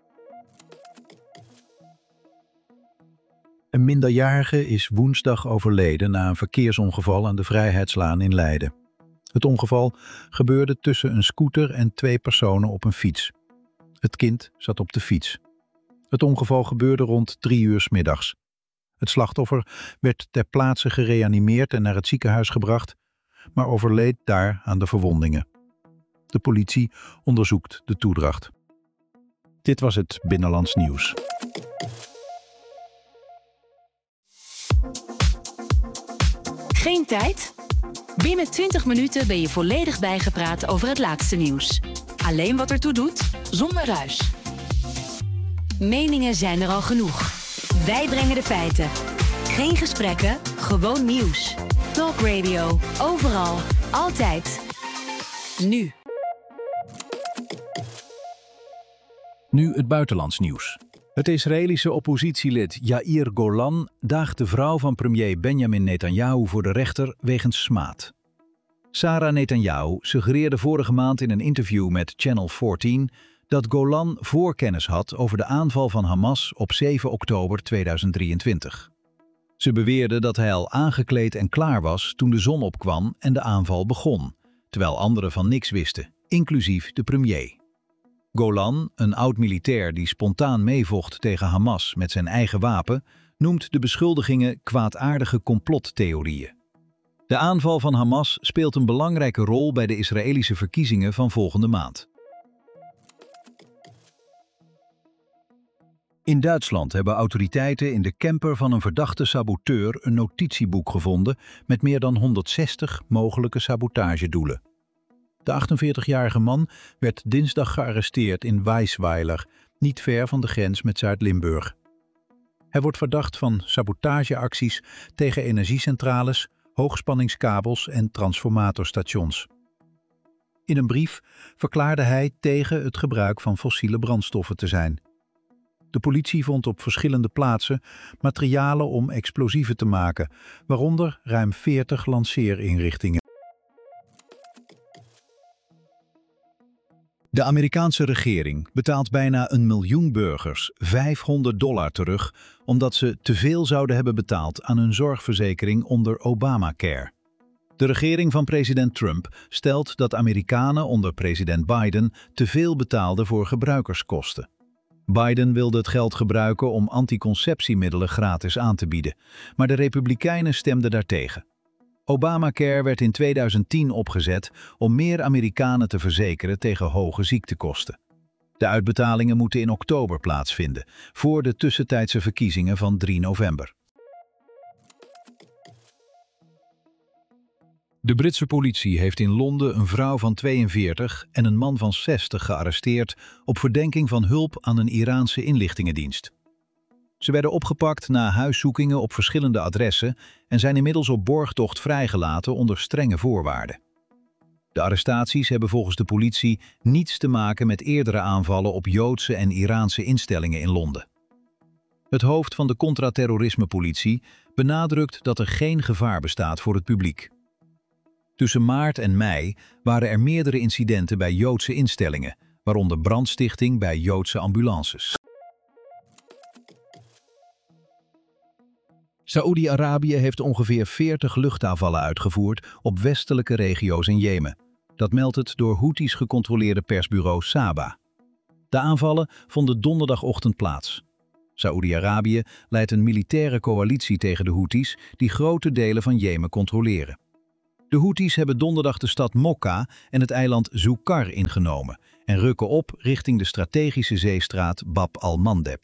Een minderjarige is woensdag overleden na een verkeersongeval aan de Vrijheidslaan in Leiden. Het ongeval gebeurde tussen een scooter en twee personen op een fiets. Het kind zat op de fiets. Het ongeval gebeurde rond drie uur 's middags. Het slachtoffer werd ter plaatse gereanimeerd en naar het ziekenhuis gebracht, maar overleed daar aan de verwondingen. De politie onderzoekt de toedracht. Dit was het Binnenlands Nieuws. Geen tijd? Binnen twintig minuten ben je volledig bijgepraat over het laatste nieuws. Alleen wat ertoe doet, zonder ruis. Meningen zijn er al genoeg. Wij brengen de feiten. Geen gesprekken, gewoon nieuws. Talk Radio, overal, altijd. Nu. Nu het buitenlands nieuws. Het Israëlische oppositielid Yair Golan daagt de vrouw van premier Benjamin Netanyahu voor de rechter wegens smaad. Sarah Netanyahu suggereerde vorige maand in een interview met Channel veertien dat Golan voorkennis had over de aanval van Hamas op zeven oktober tweeduizend drieëntwintig. Ze beweerde dat hij al aangekleed en klaar was toen de zon opkwam en de aanval begon, terwijl anderen van niks wisten, inclusief de premier. Golan, een oud-militair die spontaan meevocht tegen Hamas met zijn eigen wapen, noemt de beschuldigingen kwaadaardige complottheorieën. De aanval van Hamas speelt een belangrijke rol bij de Israëlische verkiezingen van volgende maand. In Duitsland hebben autoriteiten in de camper van een verdachte saboteur een notitieboek gevonden met meer dan honderdzestig mogelijke sabotagedoelen. De achtenveertigjarige man werd dinsdag gearresteerd in Weisweiler, niet ver van de grens met Zuid-Limburg. Hij wordt verdacht van sabotageacties tegen energiecentrales, hoogspanningskabels en transformatorstations. In een brief verklaarde hij tegen het gebruik van fossiele brandstoffen te zijn. De politie vond op verschillende plaatsen materialen om explosieven te maken, waaronder ruim veertig lanceerinrichtingen. De Amerikaanse regering betaalt bijna een miljoen burgers vijfhonderd dollar terug omdat ze te veel zouden hebben betaald aan hun zorgverzekering onder Obamacare. De regering van president Trump stelt dat Amerikanen onder president Biden te veel betaalden voor gebruikerskosten. Biden wilde het geld gebruiken om anticonceptiemiddelen gratis aan te bieden, maar de Republikeinen stemden daartegen. Obamacare werd in tweeduizend tien opgezet om meer Amerikanen te verzekeren tegen hoge ziektekosten. De uitbetalingen moeten in oktober plaatsvinden, voor de tussentijdse verkiezingen van drie november. De Britse politie heeft in Londen een vrouw van tweeënveertig en een man van zestig gearresteerd op verdenking van hulp aan een Iraanse inlichtingendienst. Ze werden opgepakt na huiszoekingen op verschillende adressen en zijn inmiddels op borgtocht vrijgelaten onder strenge voorwaarden. De arrestaties hebben volgens de politie niets te maken met eerdere aanvallen op Joodse en Iraanse instellingen in Londen. Het hoofd van de contra-terrorisme-politie benadrukt dat er geen gevaar bestaat voor het publiek. Tussen maart en mei waren er meerdere incidenten bij Joodse instellingen, waaronder brandstichting bij Joodse ambulances. Saoedi-Arabië heeft ongeveer veertig luchtaanvallen uitgevoerd op westelijke regio's in Jemen. Dat meldt het door Houthis gecontroleerde persbureau Saba. De aanvallen vonden donderdagochtend plaats. Saoedi-Arabië leidt een militaire coalitie tegen de Houthis die grote delen van Jemen controleren. De Houthis hebben donderdag de stad Mokka en het eiland Zoukar ingenomen en rukken op richting de strategische zeestraat Bab al-Mandeb.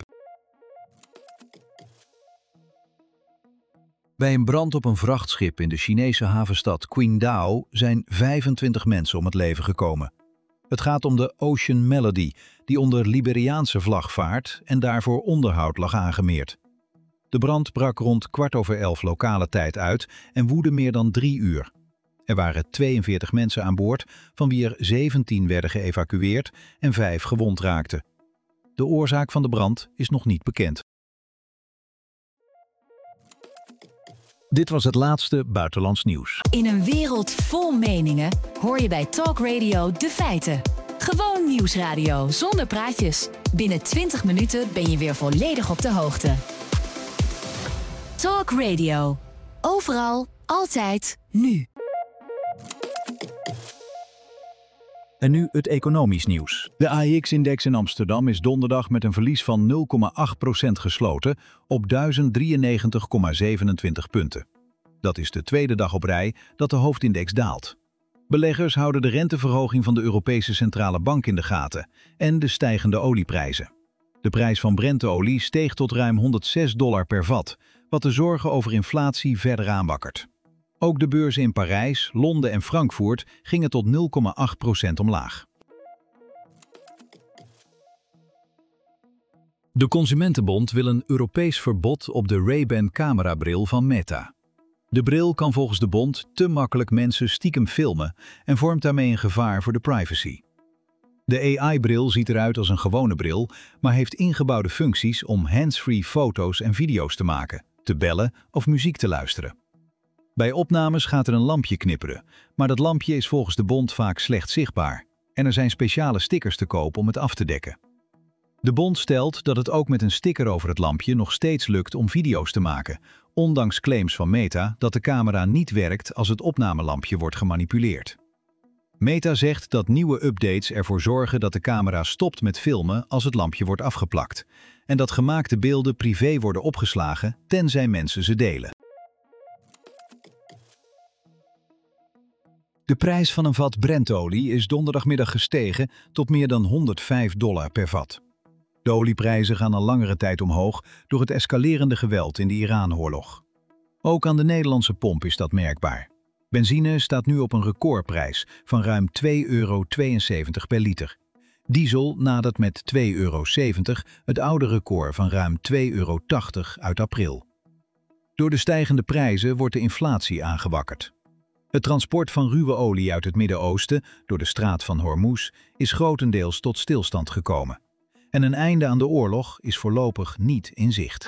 Bij een brand op een vrachtschip in de Chinese havenstad Qingdao zijn vijfentwintig mensen om het leven gekomen. Het gaat om de Ocean Melody, die onder Liberiaanse vlag vaart en daarvoor onderhoud lag aangemeerd. De brand brak rond kwart over elf lokale tijd uit en woedde meer dan drie uur. Er waren tweeënveertig mensen aan boord, van wie er zeventien werden geëvacueerd en vijf gewond raakten. De oorzaak van de brand is nog niet bekend. Dit was het laatste buitenlands nieuws. In een wereld vol meningen hoor je bij Talk Radio de feiten. Gewoon nieuwsradio zonder praatjes. Binnen twintig minuten ben je weer volledig op de hoogte. Talk Radio. Overal, altijd, nu. En nu het economisch nieuws. De A E X-index in Amsterdam is donderdag met een verlies van nul komma acht procent gesloten op duizend drieënnegentig komma zevenentwintig punten. Dat is de tweede dag op rij dat de hoofdindex daalt. Beleggers houden de renteverhoging van de Europese Centrale Bank in de gaten en de stijgende olieprijzen. De prijs van Brentolie steeg tot ruim honderdzes dollar per vat, wat de zorgen over inflatie verder aanwakkert. Ook de beurzen in Parijs, Londen en Frankfurt gingen tot nul komma acht procent omlaag. De Consumentenbond wil een Europees verbod op de Ray-Ban camerabril van Meta. De bril kan volgens de bond te makkelijk mensen stiekem filmen en vormt daarmee een gevaar voor de privacy. De A I-bril ziet eruit als een gewone bril, maar heeft ingebouwde functies om hands-free foto's en video's te maken, te bellen of muziek te luisteren. Bij opnames gaat er een lampje knipperen, maar dat lampje is volgens de bond vaak slecht zichtbaar en er zijn speciale stickers te koop om het af te dekken. De bond stelt dat het ook met een sticker over het lampje nog steeds lukt om video's te maken, ondanks claims van Meta dat de camera niet werkt als het opnamelampje wordt gemanipuleerd. Meta zegt dat nieuwe updates ervoor zorgen dat de camera stopt met filmen als het lampje wordt afgeplakt en dat gemaakte beelden privé worden opgeslagen tenzij mensen ze delen. De prijs van een vat Brentolie is donderdagmiddag gestegen tot meer dan honderdvijf dollar per vat. De olieprijzen gaan al langere tijd omhoog door het escalerende geweld in de Iran-oorlog. Ook aan de Nederlandse pomp is dat merkbaar. Benzine staat nu op een recordprijs van ruim twee euro tweeënzeventig per liter. Diesel nadert met twee euro zeventig het oude record van ruim twee euro tachtig uit april. Door de stijgende prijzen wordt de inflatie aangewakkerd. Het transport van ruwe olie uit het Midden-Oosten door de straat van Hormuz is grotendeels tot stilstand gekomen. En een einde aan de oorlog is voorlopig niet in zicht.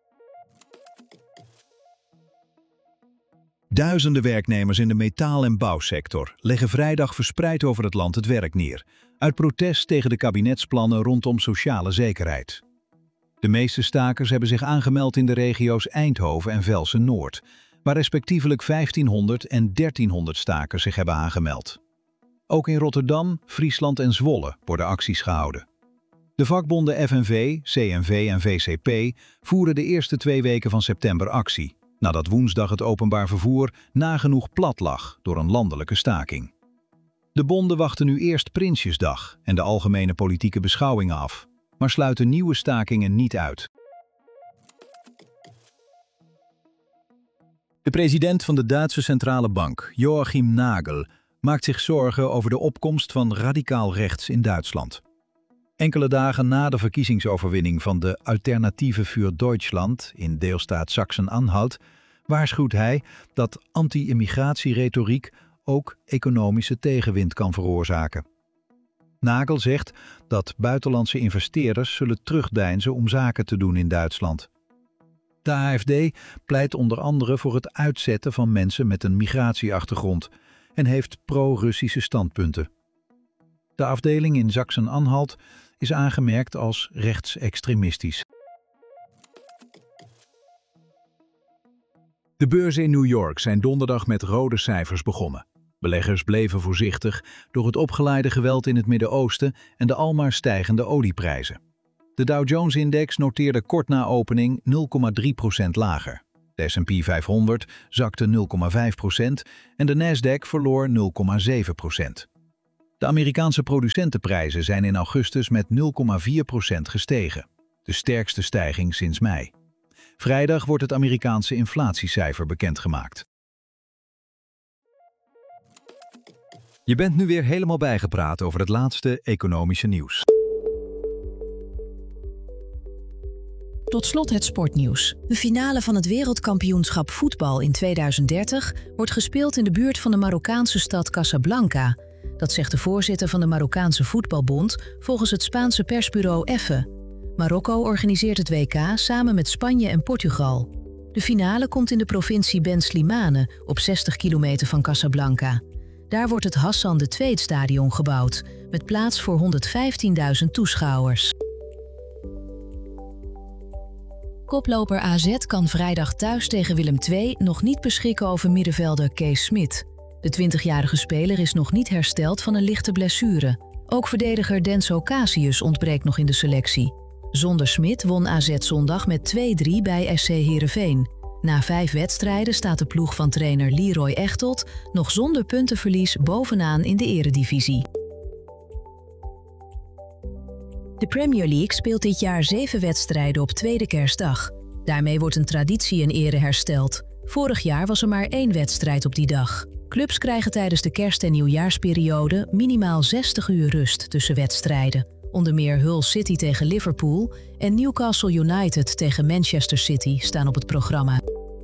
Duizenden werknemers in de metaal- en bouwsector leggen vrijdag verspreid over het land het werk neer, uit protest tegen de kabinetsplannen rondom sociale zekerheid. De meeste stakers hebben zich aangemeld in de regio's Eindhoven en Velsen-Noord, waar respectievelijk vijftienhonderd en dertienhonderd stakers zich hebben aangemeld. Ook in Rotterdam, Friesland en Zwolle worden acties gehouden. De vakbonden F N V, C N V en V C P voeren de eerste twee weken van september actie, nadat woensdag het openbaar vervoer nagenoeg plat lag door een landelijke staking. De bonden wachten nu eerst Prinsjesdag en de algemene politieke beschouwingen af, maar sluiten nieuwe stakingen niet uit. De president van de Duitse Centrale Bank, Joachim Nagel, maakt zich zorgen over de opkomst van radicaal rechts in Duitsland. Enkele dagen na de verkiezingsoverwinning van de Alternative für Deutschland in deelstaat Sachsen-Anhalt waarschuwt hij dat anti-immigratieretoriek ook economische tegenwind kan veroorzaken. Nagel zegt dat buitenlandse investeerders zullen terugdeinzen om zaken te doen in Duitsland. De A F D pleit onder andere voor het uitzetten van mensen met een migratieachtergrond en heeft pro-Russische standpunten. De afdeling in Sachsen-Anhalt is aangemerkt als rechtsextremistisch. De beurzen in New York zijn donderdag met rode cijfers begonnen. Beleggers bleven voorzichtig door het opgeleide geweld in het Midden-Oosten en de almaar stijgende olieprijzen. De Dow Jones-index noteerde kort na opening nul komma drie procent lager. De S en P vijfhonderd zakte nul komma vijf procent en de Nasdaq verloor nul komma zeven procent. De Amerikaanse producentenprijzen zijn in augustus met nul komma vier procent gestegen, de sterkste stijging sinds mei. Vrijdag wordt het Amerikaanse inflatiecijfer bekendgemaakt. Je bent nu weer helemaal bijgepraat over het laatste economische nieuws. Tot slot het sportnieuws. De finale van het wereldkampioenschap voetbal in tweeduizend dertig wordt gespeeld in de buurt van de Marokkaanse stad Casablanca. Dat zegt de voorzitter van de Marokkaanse voetbalbond volgens het Spaanse persbureau EFE. Marokko organiseert het W K samen met Spanje en Portugal. De finale komt in de provincie Ben Slimane op zestig kilometer van Casablanca. Daar wordt het Hassan de Tweede-stadion gebouwd, met plaats voor honderdvijftienduizend toeschouwers. Koploper A Z kan vrijdag thuis tegen Willem twee nog niet beschikken over middenvelder Kees Smit. De twintigjarige speler is nog niet hersteld van een lichte blessure. Ook verdediger Denso Casius ontbreekt nog in de selectie. Zonder Smit won A Z zondag met twee drie bij S C Heerenveen. Na vijf wedstrijden staat de ploeg van trainer Leroy Echtelt nog zonder puntenverlies bovenaan in de eredivisie. De Premier League speelt dit jaar zeven wedstrijden op tweede kerstdag. Daarmee wordt een traditie in ere hersteld. Vorig jaar was er maar één wedstrijd op die dag. Clubs krijgen tijdens de kerst- en nieuwjaarsperiode minimaal zestig uur rust tussen wedstrijden. Onder meer Hull City tegen Liverpool en Newcastle United tegen Manchester City staan op het programma.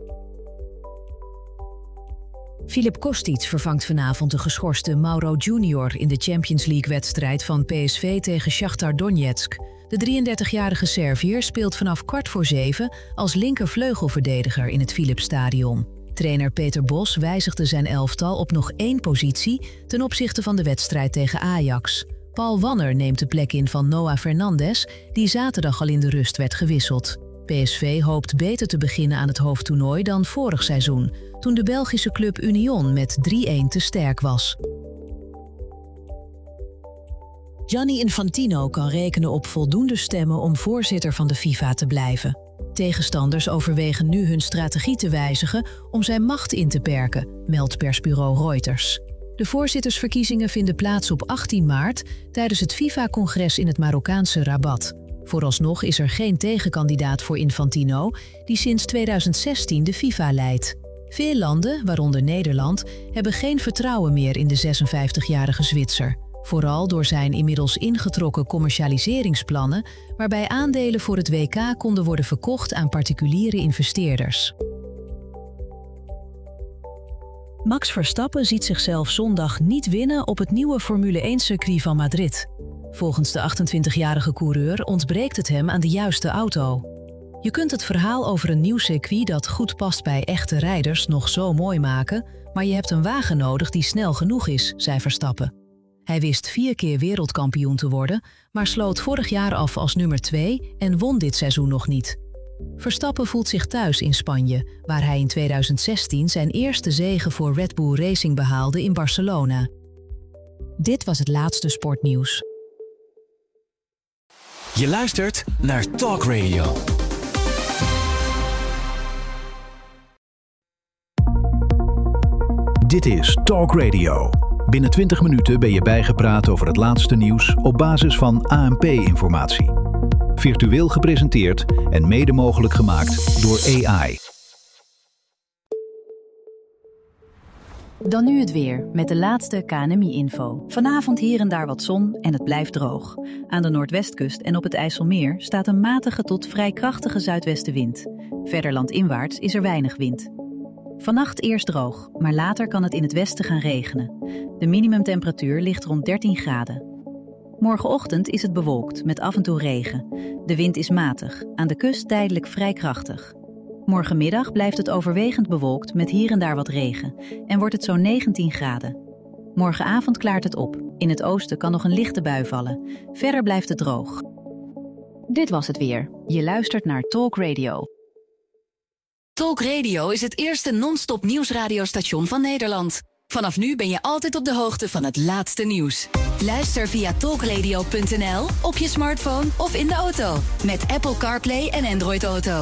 Filip Kostic vervangt vanavond de geschorste Mauro Junior in de Champions League-wedstrijd van P S V tegen Shakhtar Donetsk. De drieëndertigjarige Serviër speelt vanaf kwart voor zeven als linkervleugelverdediger in het Philipsstadion. Trainer Peter Bos wijzigde zijn elftal op nog één positie ten opzichte van de wedstrijd tegen Ajax. Paul Wanner neemt de plek in van Noah Fernandes, die zaterdag al in de rust werd gewisseld. P S V hoopt beter te beginnen aan het hoofdtoernooi dan vorig seizoen, toen de Belgische club Union met drie-een te sterk was. Gianni Infantino kan rekenen op voldoende stemmen om voorzitter van de FIFA te blijven. Tegenstanders overwegen nu hun strategie te wijzigen om zijn macht in te perken, meldt persbureau Reuters. De voorzittersverkiezingen vinden plaats op achttien maart tijdens het FIFA-congres in het Marokkaanse Rabat. Vooralsnog is er geen tegenkandidaat voor Infantino, die sinds tweeduizend zestien de FIFA leidt. Veel landen, waaronder Nederland, hebben geen vertrouwen meer in de zesenvijftigjarige Zwitser. Vooral door zijn inmiddels ingetrokken commercialiseringsplannen, waarbij aandelen voor het W K konden worden verkocht aan particuliere investeerders. Max Verstappen ziet zichzelf zondag niet winnen op het nieuwe Formule één-circuit van Madrid. Volgens de achtentwintigjarige coureur ontbreekt het hem aan de juiste auto. Je kunt het verhaal over een nieuw circuit dat goed past bij echte rijders nog zo mooi maken, maar je hebt een wagen nodig die snel genoeg is, zei Verstappen. Hij wist vier keer wereldkampioen te worden, maar sloot vorig jaar af als nummer twee en won dit seizoen nog niet. Verstappen voelt zich thuis in Spanje, waar hij in tweeduizend zestien zijn eerste zege voor Red Bull Racing behaalde in Barcelona. Dit was het laatste sportnieuws. Je luistert naar Talk Radio. Dit is Talk Radio. Binnen twintig minuten ben je bijgepraat over het laatste nieuws op basis van A N P-informatie. Virtueel gepresenteerd en mede mogelijk gemaakt door A I. Dan nu het weer, met de laatste K N M I-info. Vanavond hier en daar wat zon en het blijft droog. Aan de noordwestkust en op het IJsselmeer staat een matige tot vrij krachtige zuidwestenwind. Verder landinwaarts is er weinig wind. Vannacht eerst droog, maar later kan het in het westen gaan regenen. De minimumtemperatuur ligt rond dertien graden. Morgenochtend is het bewolkt, met af en toe regen. De wind is matig, aan de kust tijdelijk vrij krachtig. Morgenmiddag blijft het overwegend bewolkt met hier en daar wat regen en wordt het zo'n negentien graden. Morgenavond klaart het op. In het oosten kan nog een lichte bui vallen. Verder blijft het droog. Dit was het weer. Je luistert naar Talk Radio. Talk Radio is het eerste non-stop nieuwsradiostation van Nederland. Vanaf nu ben je altijd op de hoogte van het laatste nieuws. Luister via talkradio punt n l, op je smartphone of in de auto. Met Apple CarPlay en Android Auto.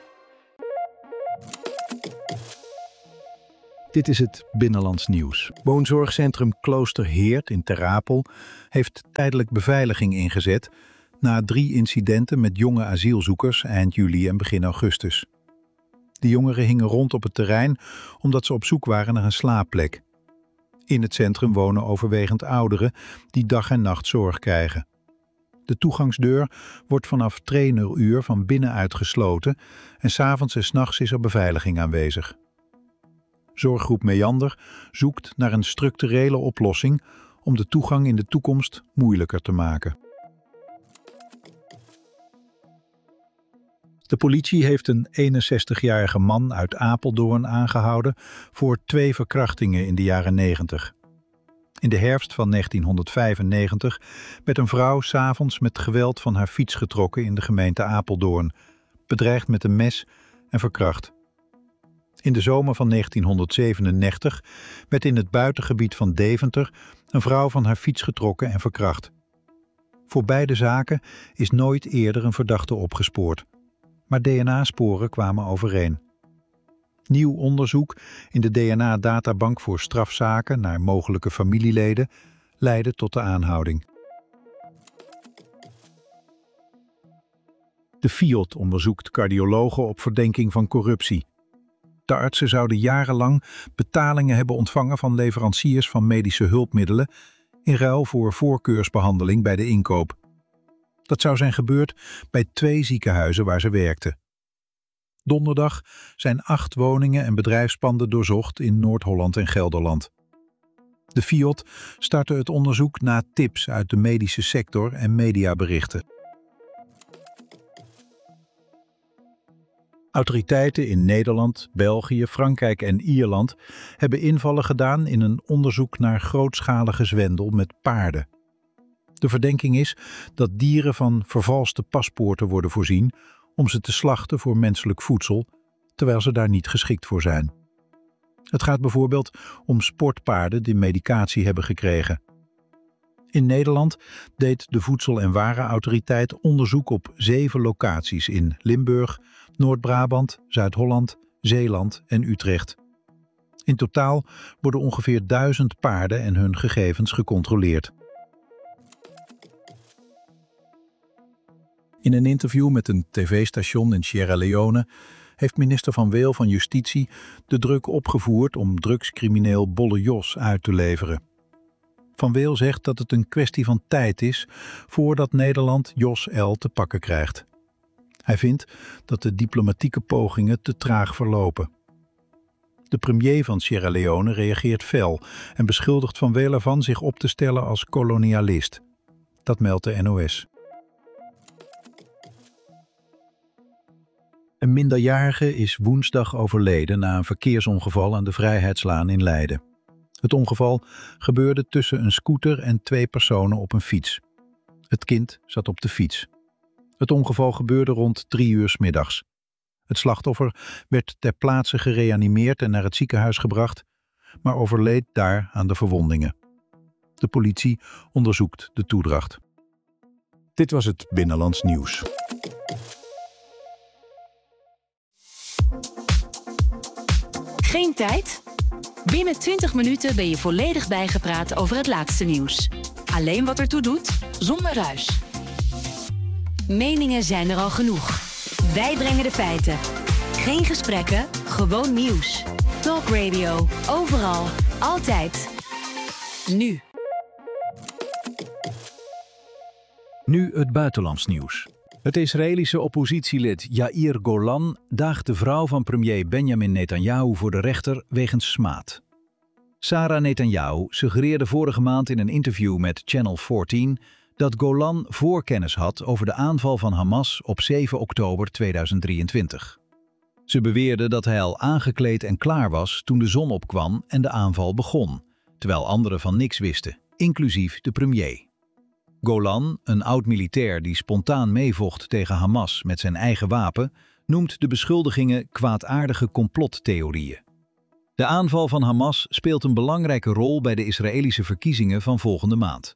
Dit is het Binnenlands Nieuws. Woonzorgcentrum Kloosterheerd in Ter Apel heeft tijdelijk beveiliging ingezet na drie incidenten met jonge asielzoekers eind juli en begin augustus. De jongeren hingen rond op het terrein omdat ze op zoek waren naar een slaapplek. In het centrum wonen overwegend ouderen die dag en nacht zorg krijgen. De toegangsdeur wordt vanaf traineruur van binnenuit gesloten en 's avonds en 's nachts is er beveiliging aanwezig. Zorggroep Meander zoekt naar een structurele oplossing om de toegang in de toekomst moeilijker te maken. De politie heeft een eenenzestigjarige man uit Apeldoorn aangehouden voor twee verkrachtingen in de jaren negentig. In de herfst van negentienhonderdvijfennegentig werd een vrouw 's avonds met geweld van haar fiets getrokken in de gemeente Apeldoorn, bedreigd met een mes en verkracht. In de zomer van negentienhonderdzevenennegentig werd in het buitengebied van Deventer een vrouw van haar fiets getrokken en verkracht. Voor beide zaken is nooit eerder een verdachte opgespoord, maar D N A-sporen kwamen overeen. Nieuw onderzoek in de D N A-databank voor strafzaken naar mogelijke familieleden leidde tot de aanhouding. De Fiat onderzoekt cardiologen op verdenking van corruptie. De artsen zouden jarenlang betalingen hebben ontvangen van leveranciers van medische hulpmiddelen in ruil voor voorkeursbehandeling bij de inkoop. Dat zou zijn gebeurd bij twee ziekenhuizen waar ze werkten. Donderdag zijn acht woningen en bedrijfspanden doorzocht in Noord-Holland en Gelderland. De Fiat startte het onderzoek na tips uit de medische sector en mediaberichten. Autoriteiten in Nederland, België, Frankrijk en Ierland hebben invallen gedaan in een onderzoek naar grootschalige zwendel met paarden. De verdenking is dat dieren van vervalste paspoorten worden voorzien om ze te slachten voor menselijk voedsel, terwijl ze daar niet geschikt voor zijn. Het gaat bijvoorbeeld om sportpaarden die medicatie hebben gekregen. In Nederland deed de Voedsel- en Warenautoriteit onderzoek op zeven locaties in Limburg, Noord-Brabant, Zuid-Holland, Zeeland en Utrecht. In totaal worden ongeveer duizend paarden en hun gegevens gecontroleerd. In een interview met een tv-station in Sierra Leone heeft minister Van Weel van Justitie de druk opgevoerd om drugscrimineel Bolle Jos uit te leveren. Van Weel zegt dat het een kwestie van tijd is voordat Nederland Jos L. te pakken krijgt. Hij vindt dat de diplomatieke pogingen te traag verlopen. De premier van Sierra Leone reageert fel en beschuldigt Van Weel ervan zich op te stellen als kolonialist. Dat meldt de N O S. Een minderjarige is woensdag overleden na een verkeersongeval aan de Vrijheidslaan in Leiden. Het ongeval gebeurde tussen een scooter en twee personen op een fiets. Het kind zat op de fiets. Het ongeval gebeurde rond drie uur 's middags. Het slachtoffer werd ter plaatse gereanimeerd en naar het ziekenhuis gebracht, maar overleed daar aan de verwondingen. De politie onderzoekt de toedracht. Dit was het Binnenlands Nieuws. Geen tijd? Binnen twintig minuten ben je volledig bijgepraat over het laatste nieuws. Alleen wat ertoe doet, zonder ruis. Meningen zijn er al genoeg. Wij brengen de feiten. Geen gesprekken, gewoon nieuws. Talk Radio, overal, altijd. Nu. Nu het buitenlands nieuws. Het Israëlische oppositielid Yair Golan daagt de vrouw van premier Benjamin Netanyahu voor de rechter wegens smaad. Sarah Netanyahu suggereerde vorige maand in een interview met Channel veertien dat Golan voorkennis had over de aanval van Hamas op zeven oktober tweeduizend drieëntwintig. Ze beweerde dat hij al aangekleed en klaar was toen de zon opkwam en de aanval begon, terwijl anderen van niks wisten, inclusief de premier. Golan, een oud-militair die spontaan meevocht tegen Hamas met zijn eigen wapen, noemt de beschuldigingen kwaadaardige complottheorieën. De aanval van Hamas speelt een belangrijke rol bij de Israëlische verkiezingen van volgende maand.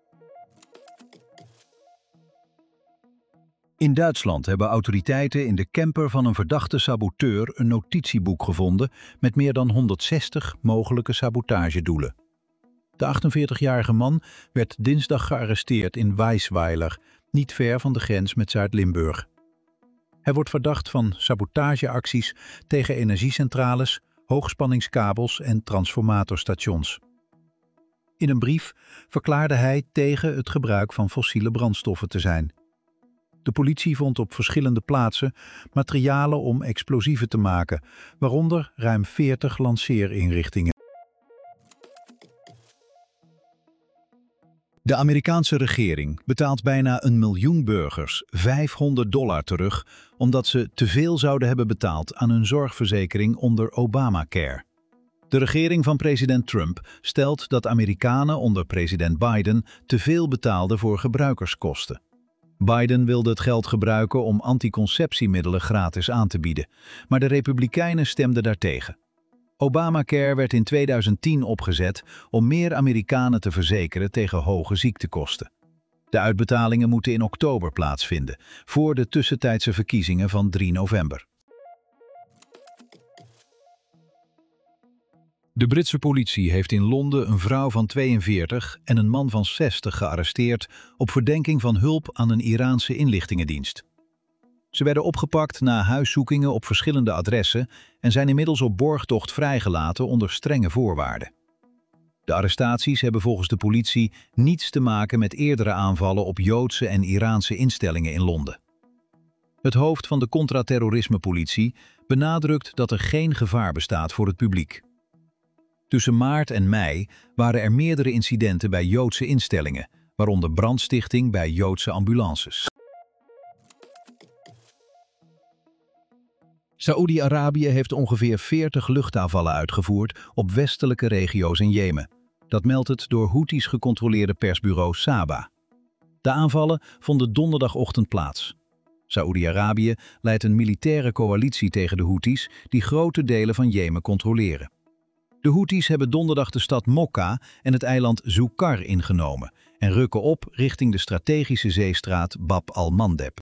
In Duitsland hebben autoriteiten in de camper van een verdachte saboteur een notitieboek gevonden met meer dan honderdzestig mogelijke sabotagedoelen. De achtenveertigjarige man werd dinsdag gearresteerd in Weisweiler, niet ver van de grens met Zuid-Limburg. Hij wordt verdacht van sabotageacties tegen energiecentrales, hoogspanningskabels en transformatorstations. In een brief verklaarde hij tegen het gebruik van fossiele brandstoffen te zijn. De politie vond op verschillende plaatsen materialen om explosieven te maken, waaronder ruim veertig lanceerinrichtingen. De Amerikaanse regering betaalt bijna een miljoen burgers vijfhonderd dollar terug omdat ze te veel zouden hebben betaald aan hun zorgverzekering onder Obamacare. De regering van president Trump stelt dat Amerikanen onder president Biden te veel betaalden voor gebruikerskosten. Biden wilde het geld gebruiken om anticonceptiemiddelen gratis aan te bieden, maar de Republikeinen stemden daartegen. Obamacare werd in tweeduizend tien opgezet om meer Amerikanen te verzekeren tegen hoge ziektekosten. De uitbetalingen moeten in oktober plaatsvinden, voor de tussentijdse verkiezingen van drie november. De Britse politie heeft in Londen een vrouw van tweeënveertig en een man van zestig gearresteerd op verdenking van hulp aan een Iraanse inlichtingendienst. Ze werden opgepakt na huiszoekingen op verschillende adressen en zijn inmiddels op borgtocht vrijgelaten onder strenge voorwaarden. De arrestaties hebben volgens de politie niets te maken met eerdere aanvallen op Joodse en Iraanse instellingen in Londen. Het hoofd van de contra-terrorisme-politie benadrukt dat er geen gevaar bestaat voor het publiek. Tussen maart en mei waren er meerdere incidenten bij Joodse instellingen, waaronder brandstichting bij Joodse ambulances. Saoedi-Arabië heeft ongeveer veertig luchtaanvallen uitgevoerd op westelijke regio's in Jemen. Dat meldt het door Houthis gecontroleerde persbureau Saba. De aanvallen vonden donderdagochtend plaats. Saoedi-Arabië leidt een militaire coalitie tegen de Houthis die grote delen van Jemen controleren. De Houthis hebben donderdag de stad Mokka en het eiland Zoukar ingenomen en rukken op richting de strategische zeestraat Bab al-Mandeb.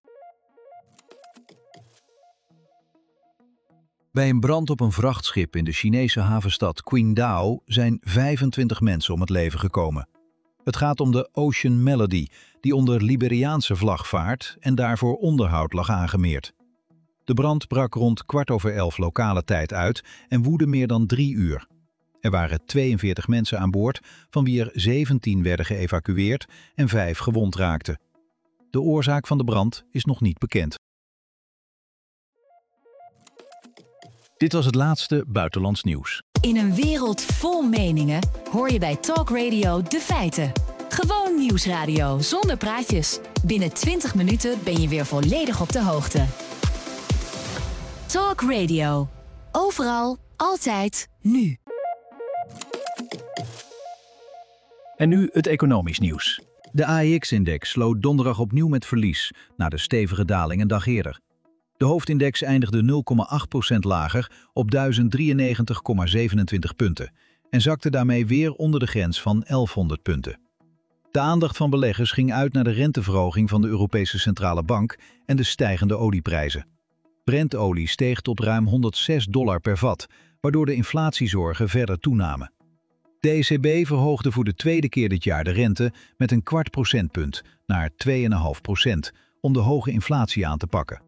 Bij een brand op een vrachtschip in de Chinese havenstad Qingdao zijn vijfentwintig mensen om het leven gekomen. Het gaat om de Ocean Melody, die onder Liberiaanse vlag vaart en daarvoor onderhoud lag aangemeerd. De brand brak rond kwart over elf lokale tijd uit en woedde meer dan drie uur. Er waren tweeënveertig mensen aan boord, van wie er zeventien werden geëvacueerd en vijf gewond raakten. De oorzaak van de brand is nog niet bekend. Dit was het laatste buitenlands nieuws. In een wereld vol meningen hoor je bij Talk Radio de feiten. Gewoon nieuwsradio zonder praatjes. Binnen twintig minuten ben je weer volledig op de hoogte. Talk Radio. Overal, altijd, nu. En nu het economisch nieuws. De A E X-index sloot donderdag opnieuw met verlies, na de stevige daling een dag eerder. De hoofdindex eindigde nul komma acht procent lager op duizend drieënnegentig komma zevenentwintig punten en zakte daarmee weer onder de grens van elfhonderd punten. De aandacht van beleggers ging uit naar de renteverhoging van de Europese Centrale Bank en de stijgende olieprijzen. Brentolie steeg tot ruim honderdzes dollar per vat, waardoor de inflatiezorgen verder toenamen. De E C B verhoogde voor de tweede keer dit jaar de rente met een kwart procentpunt naar twee komma vijf procent om de hoge inflatie aan te pakken.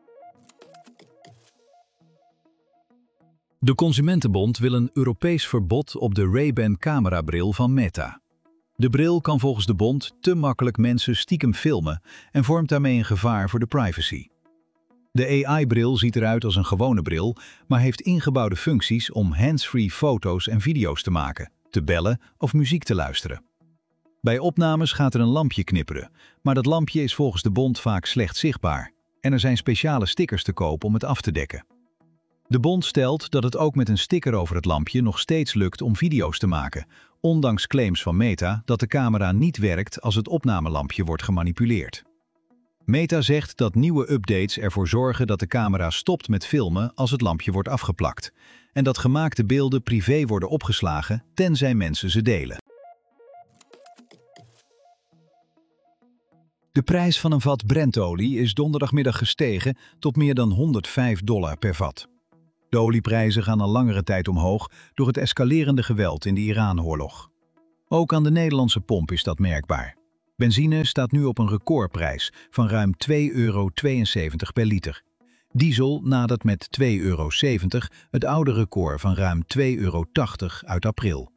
De Consumentenbond wil een Europees verbod op de Ray-Ban camerabril van Meta. De bril kan volgens de bond te makkelijk mensen stiekem filmen en vormt daarmee een gevaar voor de privacy. De A I-bril ziet eruit als een gewone bril, maar heeft ingebouwde functies om hands-free foto's en video's te maken, te bellen of muziek te luisteren. Bij opnames gaat er een lampje knipperen, maar dat lampje is volgens de bond vaak slecht zichtbaar en er zijn speciale stickers te koop om het af te dekken. De bond stelt dat het ook met een sticker over het lampje nog steeds lukt om video's te maken, ondanks claims van Meta dat de camera niet werkt als het opnamelampje wordt gemanipuleerd. Meta zegt dat nieuwe updates ervoor zorgen dat de camera stopt met filmen als het lampje wordt afgeplakt en dat gemaakte beelden privé worden opgeslagen tenzij mensen ze delen. De prijs van een vat Brentolie is donderdagmiddag gestegen tot meer dan honderdvijf dollar per vat. De olieprijzen gaan al langere tijd omhoog door het escalerende geweld in de Iran-oorlog. Ook aan de Nederlandse pomp is dat merkbaar. Benzine staat nu op een recordprijs van ruim twee euro tweeënzeventig per liter. Diesel nadert met twee euro zeventig het oude record van ruim twee euro tachtig uit april.